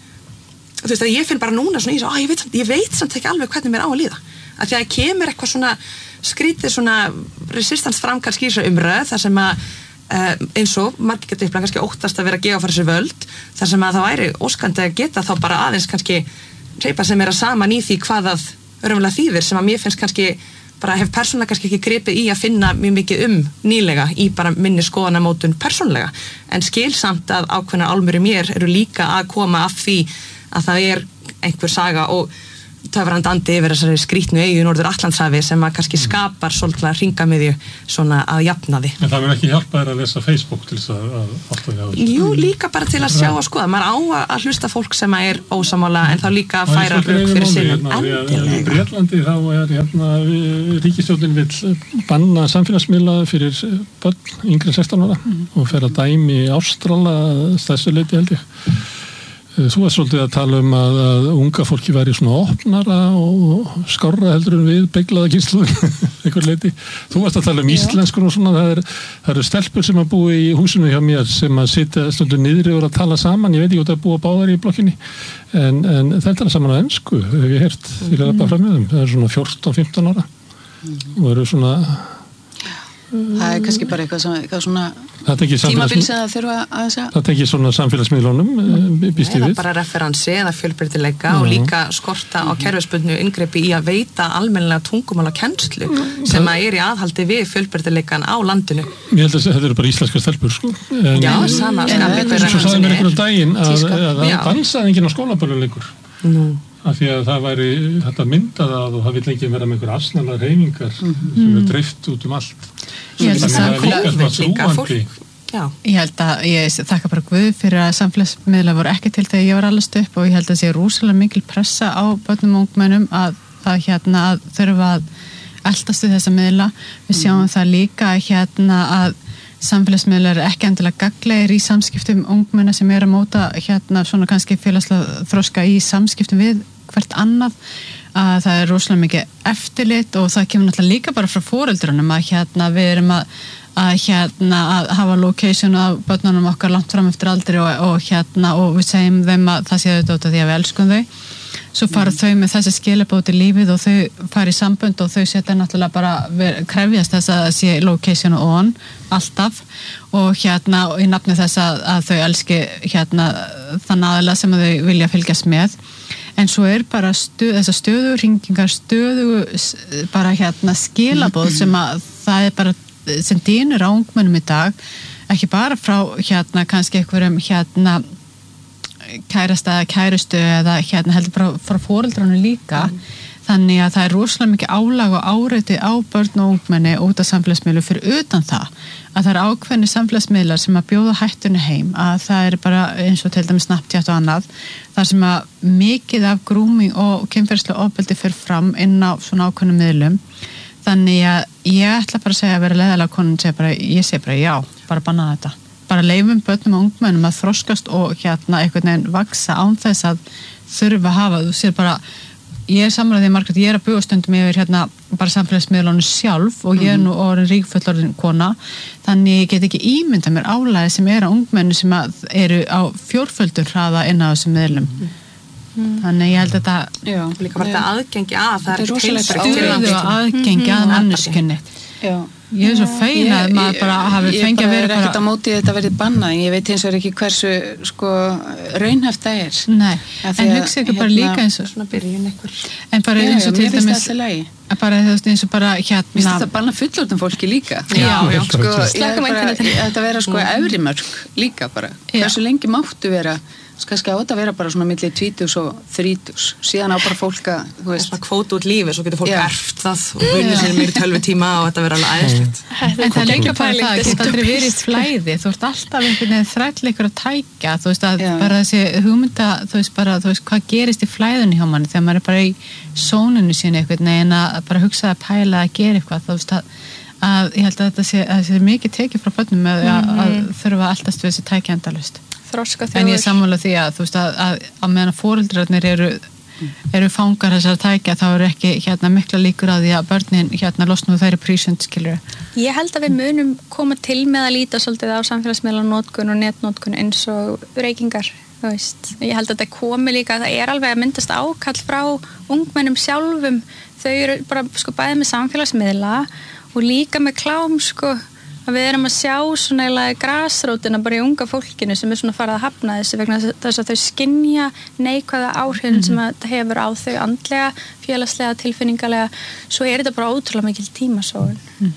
þú veist að ég finn bara núna svona í svo, ég veit, ég veit samt ekki alveg hvernig mér á að líða að því að kemur eitthvað svona skrítið svona resistance fram kannski í þessu umröð þar sem að uh, eins og margir getur kannski óttast að vera að gefa fyrir þessu völd þar sem að það væri óskandi að geta þá bara aðeins kannski hreypa sem er að saman í því hvað það örumlega þýðir sem að mér finnst kannski bara hef persónulega kannski ekki gripið í að finna mjög mikið um nýlega í bara minni skoðanamótun persónulega en skilsamt að ákveðna álmur í mér eru líka að koma af því að það er einhver saga og töfrandi andi yfir þessari skrítnu eyju Norður Atlantshafi sem að kannski skapar svolítið hringamiðju svona að jafna því. En það verður ekki hjálpa þér að lesa Facebook til þess að, að átta því á þessu? Jú, líka bara til að sjá að skoða. Maður á að hlusta fólk sem er ósammála en þá líka að færa rök fyrir sinum endilega. Í Bretlandi þá er hérna, ríkisstjórnin vill banna samfélagsmiðla fyrir börn yngri en sextán ára mm. og fer að dæmi Ástrala stærstu leyti held ég. Þú varst svolítið að tala um að, að unga fólki væri svona opnara og skárra heldur en við beiglaða kynslóðin einhver leiti. Þú varst að tala um íslenskun og svona, það, er, það eru stelpur sem að búa í húsinu hjá mér sem að sitja stundur niðri og að tala saman, ég veit ekki hvort að búa báðar í blokkinni en, en það er tala saman á ensku, hef ég heyrt því að bara fram með þeim, það er svona fjórtán fimmtán ára og eru svona það er kannski bara eitthvað, sem, eitthvað svona tímabil sem það þurfa að þess að það tekir svona samfélagsmiðlunum býst ég við. Eða bara referansi eða fjölbreytileika og líka skorta á kerfisbundnu inngreipi í að veita almennilega tungumála kennslu sem að er í aðhaldi við fjölbreytileikan á landinu. Ég held að þetta eru bara íslenska stelpur sko. En, Já, sama Svo sagði mér einhverjum daginn að það dansaði enginn á skólaböluleikur. Nú af því að það væri þetta myndað að og það vil ekki vera með einhver asnalar hreyfingar mm-hmm. sem er dreift út um allt. Ég held að það er líka svona trúandi. Ég held að ég þakka bara Guð fyrir að samfélagsmiðlar voru ekki til þegar ég var allast upp og ég held að það sé rosalega mikil pressa á börnum og ungmennum að, að hérna að þurfa að eltast við þessa miðla. Við sjáum mm. það líka hérna að samfélagsmiðlar er ekki endilega gagnlegir í samskiptum ungmenna sem er að móta hérna svona kannski félagslega þroska í samskiptum við hvert annað að það er rosalega mikið eftirlit og það kemur náttúrulega líka bara frá foreldrunum að hérna við erum að, að hérna að hafa location af börnunum okkar langt fram eftir aldri og, og hérna og við segjum þeim að það sé auðvitað út af því að við elskum þau svo fara mm. þau með þessi skilabót í lífið og þau fara í sambönd og þau setja náttúrulega bara ver, krefjast þess að það sé location on alltaf og hérna og í nafni þess að, að þau elski hérna þann aðila sem þau vilja fylgjast með en svo er bara stuð, þessar stöðu hringingar stöðu bara hérna skilabóð sem að það er bara sem dýnur á ungmennum í dag ekki bara frá hérna kannski einhverjum hérna kærasta eða kærustu eða hérna heldur bara frá foreldrunum líka mm. þannig að það er rosalega mikið álag og áreiti á börn og ungmenni út af samfélagsmiðlu fyrir utan það að það er ákveðni samfélagsmiðlar sem að bjóða hættunni heim að það er bara eins og til dæmis Snapchat og annað þar sem að mikið af grooming og kynferðislega ofbeldi fyrir fram inn á svona ákveðnum miðlum þannig að ég ætla bara að segja að vera leiðilega konun segja bara, ég segi bara já, bara banna þetta bara leifum börnum og ungmennum að þroskast og hérna einhvern veginn vaksa án þess að þurfa að hafa, þú sér bara ég er samræðið í Margrét, ég er að búa stundum yfir hérna bara samfélagsmiðlunum sjálf og ég er nú orðin ríkfullorðin kona þannig ég get ekki ímyndað mér álæði sem er á ungmennu sem eru á fjórföldur hraða inn á þessum miðlum mm. þannig ég held að þetta já, líka bara þetta aðgengi að það er stuðu og aðgengi að manneskunni já ég er svo fein að maður bara hafi fengið að vera bara... Ég er ekkert á móti þetta verið bannað, ég veit eins og er ekki hversu sko raunhæft það er. Nei, en hugsa ykkur bara líka eins og... Svona byrjun ykkur. En bara eins og til dæmis... Bara eins og bara hérna... Mér finnst þetta banna fullorðnum fólki líka. Já, já. Sko, þetta vera sko efri mörk líka bara. Hversu lengi máttu vera... kannski á þetta vera bara svona milli tvítugs og þrítugs, síðan á bara fólk að þú veist, svona kvót út lífi, svo getur fólk erft það og vunnið sér meiri tölvu tíma og þetta vera alveg æðislegt. En það leikja bara það, það getur aldrei verið flæði, þú ert alltaf einhvern veginn þræll ykkur að tækja, þú veist að já. Bara þessi hugmynda, þú veist bara, þú veist hvað gerist í flæðunni hjá manni þegar maður er bara í sóninu sínu einhvern veginn að bara hugsa að pæla að gera eitthvað, þú veist að, að ég held að þetta sé, að sé mikið tekið frá börnum að, að, að þurfa alltaf við þessi tækja endalaust. En ég er sammála því að þú veist að, að, að meðan foreldrarnir eru, eru fangar þessar tækja þá eru ekki hérna mikla líkur að því að börnin hérna losnum þeirri prísund skilur. Ég held að við munum koma til með að líta svolítið á samfélagsmiðlanótkun og netnótkun eins og reykingar, þú veist. Ég held að þetta komi líka, það er alveg að myndast ákall frá ungmennum sjálfum, þau eru bara sko bæði með samfélagsmiðla og líka með klám sko að við erum að sjá svona eiginlega grasrótina bara í unga fólkinu sem er svona farið að hafna þessu vegna þess að þau skynja neikvæða áhrifin mm-hmm. sem þetta hefur á þau andlega, félagslega, tilfinningalega, svo er þetta bara ótrúlega mikil tímasóun. Mm.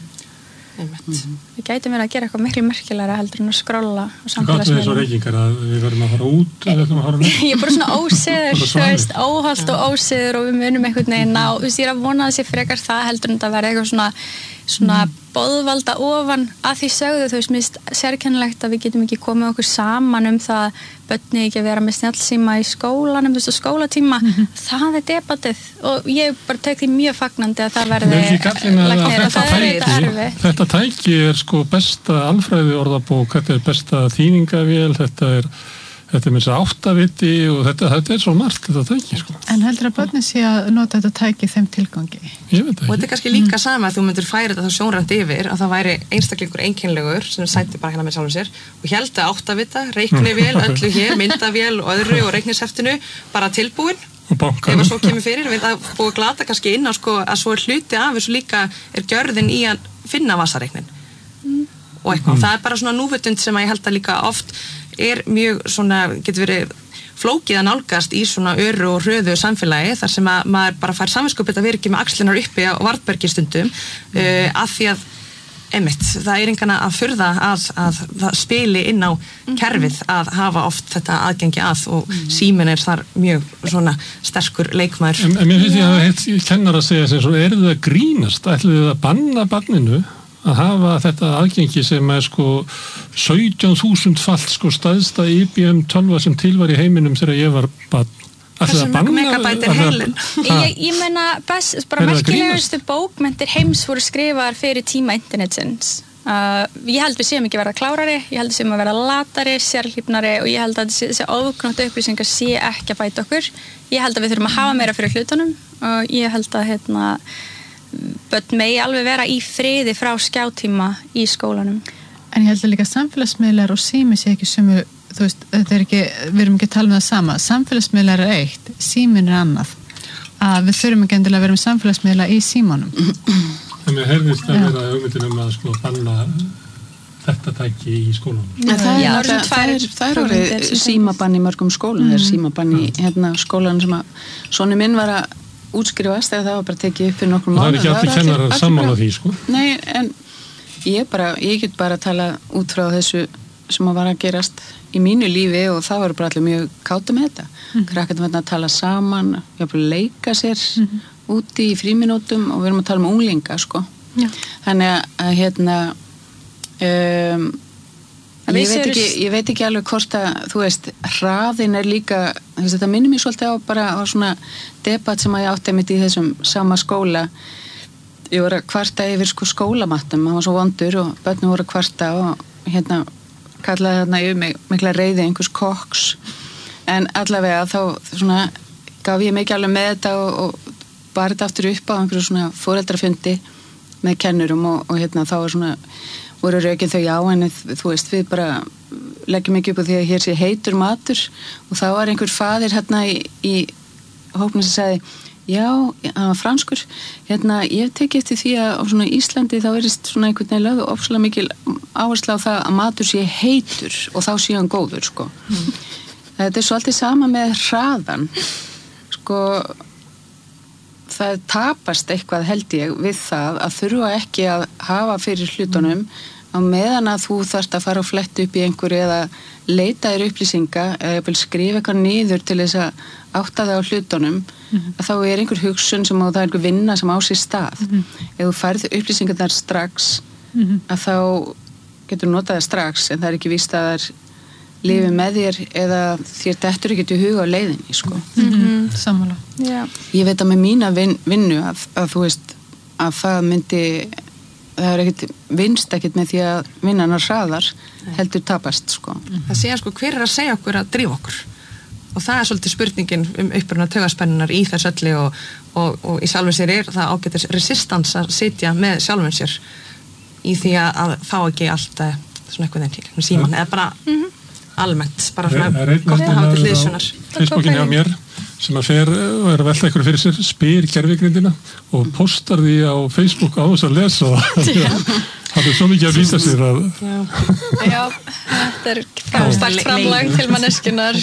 Mm-hmm. Við gætum verið að gera eitthvað miklu merkilegra heldur en að skrolla á samfélagsmiðlum. Gott við þessu reykingar að við verðum að fara út eða verðum að fara með? Ég er bara svona ósiður, þú veist, óholt og ósiður og við munum einhvern veginn á, þú veist, ég er að vona að sé frekar það heldur en þetta verði eitthvað svona, svona mm. boðvalda ofan að því sögðu, þú veist, mér er sérkennilegt að við getum ekki komið okkur saman um það börni ekki að vera með snjallsíma í skólanum, þú veist, skólatíma, mm-hmm. það er debatið og ég bara tek því mjög fagnandi að það verði lagnir og það er þetta erfitt. Þetta tæki er sko besta alfræði orðabók, þetta er besta þýningavél, þetta er þetta er með þess að áttaviti og þetta, þetta er svo margt þetta tæki sko. En heldur að börnin sé að nota þetta tæki þeim tilgangi? Ég veit ekki. Og þetta er kannski líka sama að þú myndir færa þetta þá sjónrænt yfir að það væri einstaklingur einkennlegur sem sætti bara hérna með sjálfum sér og héldi áttavita, reiknivél, öllu hér, myndavél og öðru og reiknisheftinu bara tilbúin og bankan. Ef að svo kemur fyrir, við það búið að glata kannski inn á sko að svo er hluti af þessu líka er gjörðin í að finna vasareiknin mm. og eitthvað. Mm. Það er bara svona núvitund sem að ég held að líka oft er mjög svona, getur verið flókið að nálgast í svona öru og hröðu samfélagi þar sem að maður bara fær samvinskupið að vera ekki með axlinar uppi á varðbergi stundum mm. uh, af því að einmitt, það er engana að furða að, að það spili inn á kerfið að hafa oft þetta aðgengi að og mm. síminn er þar mjög svona sterkur leikmaður. En, en mér finnst ég að heitt kennar að segja sem svo, er það grínast? Ætlum við að banna barninu að hafa þetta aðgengi sem er sko sautján þúsund fallt sko staðsta I B M tölva sem til var í heiminum þegar ég var barn. Hversu mörg megabæt er heilin? Ég, ég meina, best, bara merkilegustu bókmenntir heims voru skrifaðar fyrir tíma internetsins. Uh, ég held við séum ekki verða klárari, ég held við séum að verða latari, sérhlífnari og ég held að þessi ofgnóttu upplýsingar sé ekki að bæta okkur. Ég held að við þurfum að hafa meira fyrir hlutunum og ég held að hérna börn megi alveg vera í friði frá skjátíma í skólanum. En ég held að líka samfélagsmiðlar og sími sé ekki sömu, þú veist, þetta er ekki, við erum ekki að tala um það sama. Samfélagsmiðlar er eitt, símin er annað. Að við þurfum ekki endilega að vera með samfélagsmiðla í símanum. En mér heyrðist að vera hugmyndin um að sko banna þetta tæki í skólanum. Ja, það, Já, er, það, það er, það er orðið símabann í mörgum skólum, það er símabann í hérna, skólanum sem að sonu minn var að útskrifast eða það var bara tekið upp fyrir nokkur mánuð. Það er ekki allir kennarar sammála því, sko? Nei, en ég bara, ég get bara að tala út frá þessu sem að var að gerast í mínu lífi og það var bara allir mjög káta með þetta. Mm-hmm. Krakkarnir var að tala saman, jafnvel leika sér mm-hmm. úti í fríminútum og við erum að tala um unglinga, sko. Já. Þannig að, hérna, um, ég veit, ekki, ég veit ekki alveg hvort að, þú veist, hraðin er líka, veist, þetta minnir mér svolítið á bara á svona debatt sem að ég átti mitt í þessum sama skóla. Ég voru að kvarta yfir sko skólamattum, hann var svo vondur og börnum voru að kvarta og hérna kallaði þarna yfir mig mikla reiði einhvers kokks. En allavega þá svona gaf ég mikið alveg með þetta og, og bar þetta aftur upp á einhverju svona foreldrafundi með kennurum og, og hérna þá var svona voru rökin þau já, en þú veist, við bara leggjum ekki upp á því að hér sé heitur matur og þá var einhver faðir hérna í, í hópnum sem sagði, já, hann var franskur, hérna, ég teki eftir því að á svona Íslandi þá verðist svona einhvern veginn lögðu opslega mikil áherslu á það að matur sé heitur og þá sé hann góður, sko. Mm. Þetta er svolítið sama með hraðan, sko, það tapast eitthvað held ég við það að þurfa ekki að hafa fyrir hlutunum á meðan að þú þarft að fara og fletta upp í einhverju eða leita þér upplýsinga eða skrifa eitthvað niður til þess að átta það á hlutunum mm-hmm. að þá er einhver hugsun sem og það er einhver vinna sem á sér stað. Mm-hmm. Ef þú færð upplýsingar þar strax mm-hmm. að þá getur notað það strax en það er ekki víst að það er lifi með þér eða þér dettur ekki til huga á leiðinni, sko. Mm-hmm. Sammála. Yeah. Ég veit að með mína vin, vinnu að, að þú veist að það myndi það er ekkert vinst ekkert með því að vinnan að hraðar heldur tapast, sko. Mm-hmm. Það segja, sko, hver er að segja okkur að drífa okkur? Og það er svolítið spurningin um uppruna taugaspennunar í þess öllu og, og, og í sjálfum sér er það ágætis resistans að sitja með sjálfum sér í því að, að fá ekki allt svona eitthvað þeim til síman, eða bara mm-hmm. almennt, bara svona gott að hafa til hliðsjónar. Facebookin hjá mér sem að fer og er að velta einhverju fyrir sér, spyr gervigrindina og postar því á Facebook á þess að lesa það. Það er svo mikið að vísa sér að... Já, Já þetta er framstakt framlag til manneskunar.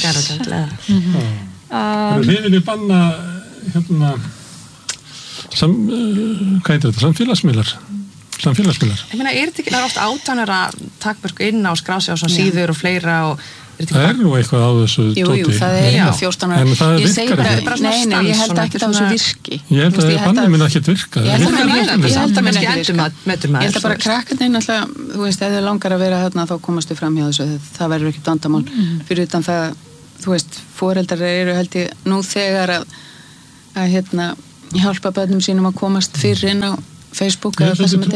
Það er við banna, hérna, sam, hvað heitir þetta, samfélagsmiðlar? Samfélagsmiðlar. Ég meina, er þetta ekki, það er oft átjánara takmörk inn á skrási á svona síður og fleira og... Það er nú eitthvað á þessu tóti. Jú, jú, það er eitthvað fjórtán ára. En það virkar ekki. Nei, nei, ég held ekki það þessu virki. Ég held að bannið minn ekkert virka. Ég held að minn ekkert virka. Ég held að bara krakkarnir alltaf, þú veist, ef þau langar að vera þarna þá komastu fram hjá þessu. Það verður ekkert vandamál. Fyrir utan það, þú veist, foreldrar eru held ég nú þegar að, að hérna, hjálpa börnum sínum að komast fyrir inn á Facebook eða það sem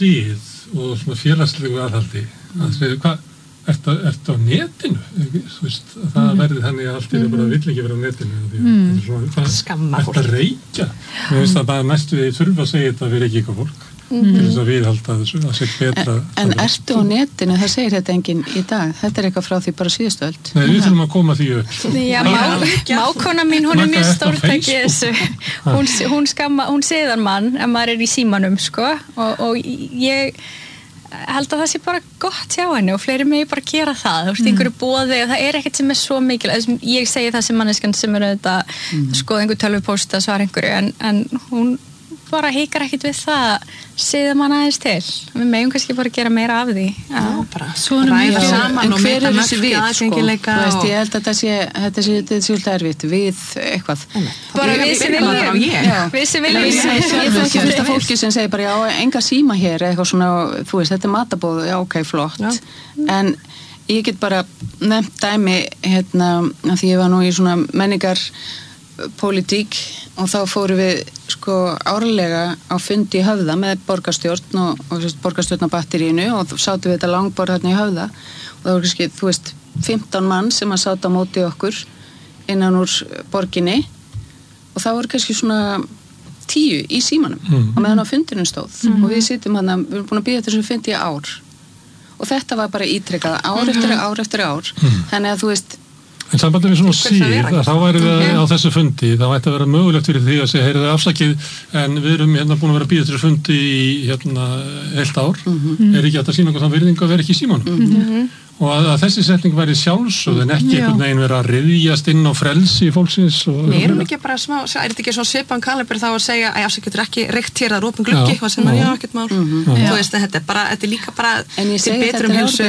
þetta er. Ertu á netinu? Þú veist, það mm. verði þannig að allt er bara vill ekki vera á netinu. Mm. Skamma fólk. Þetta reykja. Mér finnst það bara næstu við þurfa að segja þetta að vera ekki eitthvað fólk. Mm. Til þess að við halda þessu, að segja betra. En, en ertu á netinu, það segir þetta enginn í dag. Þetta er eitthvað frá því bara síðustu öld. Nei, við þurfum að koma því upp. Já, mákona mín, hún er mjög stórtæki þessu. Hún, hún skamma, hún séðar mann ef maður er í símanum, sko. Og, og ég... held að það sé bara gott hjá henni og fleiri megi bara gera það, þú veist, einhverju boði og það er ekkert sem er svo mikil, ég segi það sem manneskjan sem er auðvitað mm. skoða einhver tölvupóst að svara einhverju en, en hún bara hikar ekkert við það síðan mann aðeins til við megum kannski bara gera meira af því Já, bara ræða saman og hver er þessi við, sko, þú veist, ég held að þetta sé þetta sé, þetta sé svolítið erfitt, við eitthvað bara við sem viljum við sem viljum ég þekki fyrsta fólki sem segir bara, já, enga síma hér eitthvað svona, þú veist, þetta er matabóð já, ok, flott, en ég get bara nefnt dæmi hérna, því ég var nú í svona menningar pólitík og þá fórum við sko árlega á fundi í Höfða með borgarstjórn og, og borgarstjórn á batterínu og sátum við þetta langborð hérna í Höfða og það voru kannski, þú veist, fimmtán mann sem að sáta á móti okkur innan úr borginni og það voru kannski svona tíu í símanum mm. og meðan á fundinum stóð mm. og við sittum hérna, við erum búin að býða þessu fundi í ár og þetta var bara ítrekkað ár mm. eftir ár eftir ár mm. þannig að þú veist En sambandið við svona síð, þá væri við á þessu fundi, þá ætti að vera mögulegt fyrir því að segja, heyrðu þið afsakið, en við erum hérna búin að vera að bíða þessu fundi í hérna heilt ár, mm-hmm. er ekki hægt að sýna okkur þann virðingu að vera ekki í símanum. Mm-hmm. Og að, að þessi setning væri sjálfsögð en ekki einhvern veginn vera að ryðjast inn á frelsi fólksins. Nei, erum ekki bara smá, er þetta ekki svona svipan kalibur þá að segja, að afsakið getur ekki reykt hér að rópin gluggi, hvað sem er já, ekkert mál. Mm-hmm. Þú veist, þetta er bara, þetta er líka bara til betrum hilsu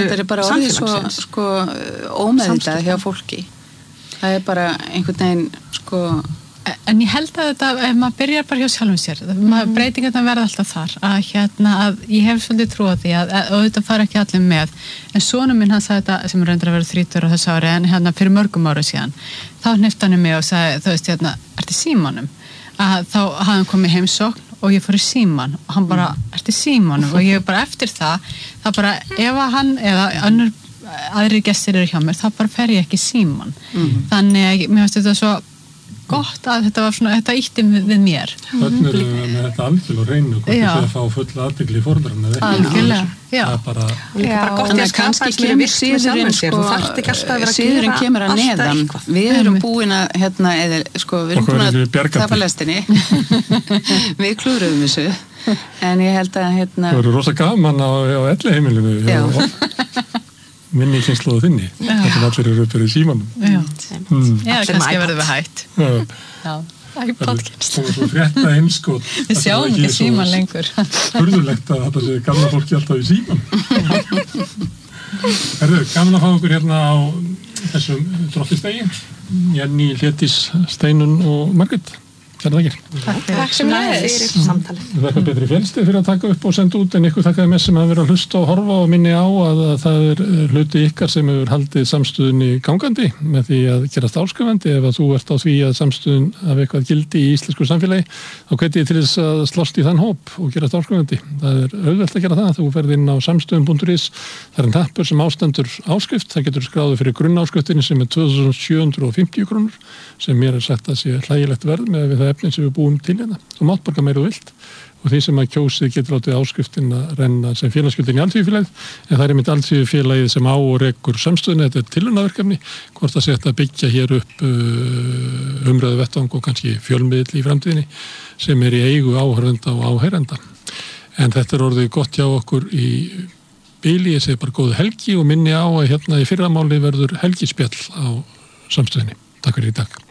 samfélagsins. Það er bara einhvern veginn, sko... En ég held að þetta, ef maður byrjar bara hjá sjálfum sér, mm. breytingarna verða alltaf þar, að hérna, að ég hef svolítið trúið því að, og þetta fara ekki allir með, en sonur minn hann sagði þetta, sem er reyndar að vera þrítugur á þessu ári, en hérna fyrir mörgum ára síðan, þá hneppti hann mig og sagði, þú veist, hérna, ertu í símanum? Að þá hafði hann komið heimsókn og ég fór í síman, og hann bara, ertu í símanum? Og ég bara eftir það, það bara, ef að hann, eða önnur aðrir gestir eru hjá mér, þá bara fer ég ekki síman. Mm-hmm. Þannig að mér finnst þetta svo gott að þetta var svona, þetta ítti við, við mér. Þannig er með þetta algjörlega reynu, hvort þið að fá fulla athygli í forðarinn eða ekki. Algjörlega, já. Það er bara... Já, bara gott í að skapa sem eru virt með sjálfum sér. Þú þarft ekki alltaf að vera að gera kemur að neðan. Við erum búin að, hérna, eða, sko, við erum búin að tapa lestinni. Við klúruðum þessu. En ég held að, hérna... Það voru rosa gaman á, á elli heimilinu. Minni kynslu og þinni. Þetta er allir eru uppið í símanum. Já, mm. Já kannski verður við hægt. Já, Já. iPod-kynslu. Það er svo frétta einskot. Við sjáum ekki síman lengur. Furðulegt að þetta sé gamla fólki alltaf í síman. Herðu, gaman að fá okkur hérna á þessum drottistegi. Jenny, Hlédís, Steinun og Margrét. Kæra þakkir. Takk sem leiðis. Það er betri fjölstið fyrir að taka upp og senda út en ykkur þakkaði með sem að vera að hlusta og horfa og minni á að, að það er hluti ykkar sem hefur haldið samstöðunni gangandi með því að gerast áskrifandi ef að þú ert á því að samstöðun af eitthvað gildi í íslensku samfélagi þá hvet ég til þess að slóst í þann hóp og gerast áskrifandi. Það er auðvelt að gera það. Þú ferð inn á samstöðun punktur is það er en tappur sem ástendur áskrift. Það getur skráðu fyrir grunnáskriftinni sem er tvö þúsund sjö hundruð og fimmtíu krónur sem mér er sagt að sé hlægilegt verð með við það efnin sem við búum til hérna. Þú mátt borga meira og vilt og því sem að kjósið getur látið áskriftin að renna sem félagsgjöldin í Alþýðufélagið en það er einmitt Alþýðufélagið sem á og rekur samstöðunni, þetta er tilraunaverkefni hvort það sé hægt að byggja hér upp uh, umræðu vettvang og kannski fjölmiðl í framtíðinni sem er í eigu áhörfenda og áheyrenda. En þetta er orðið gott hjá okkur í bíli, ég segi bara góð helgi og minni á að hérna í fyrramáli verður helgispjall á Samstöðinni. Takk fyrir í dag.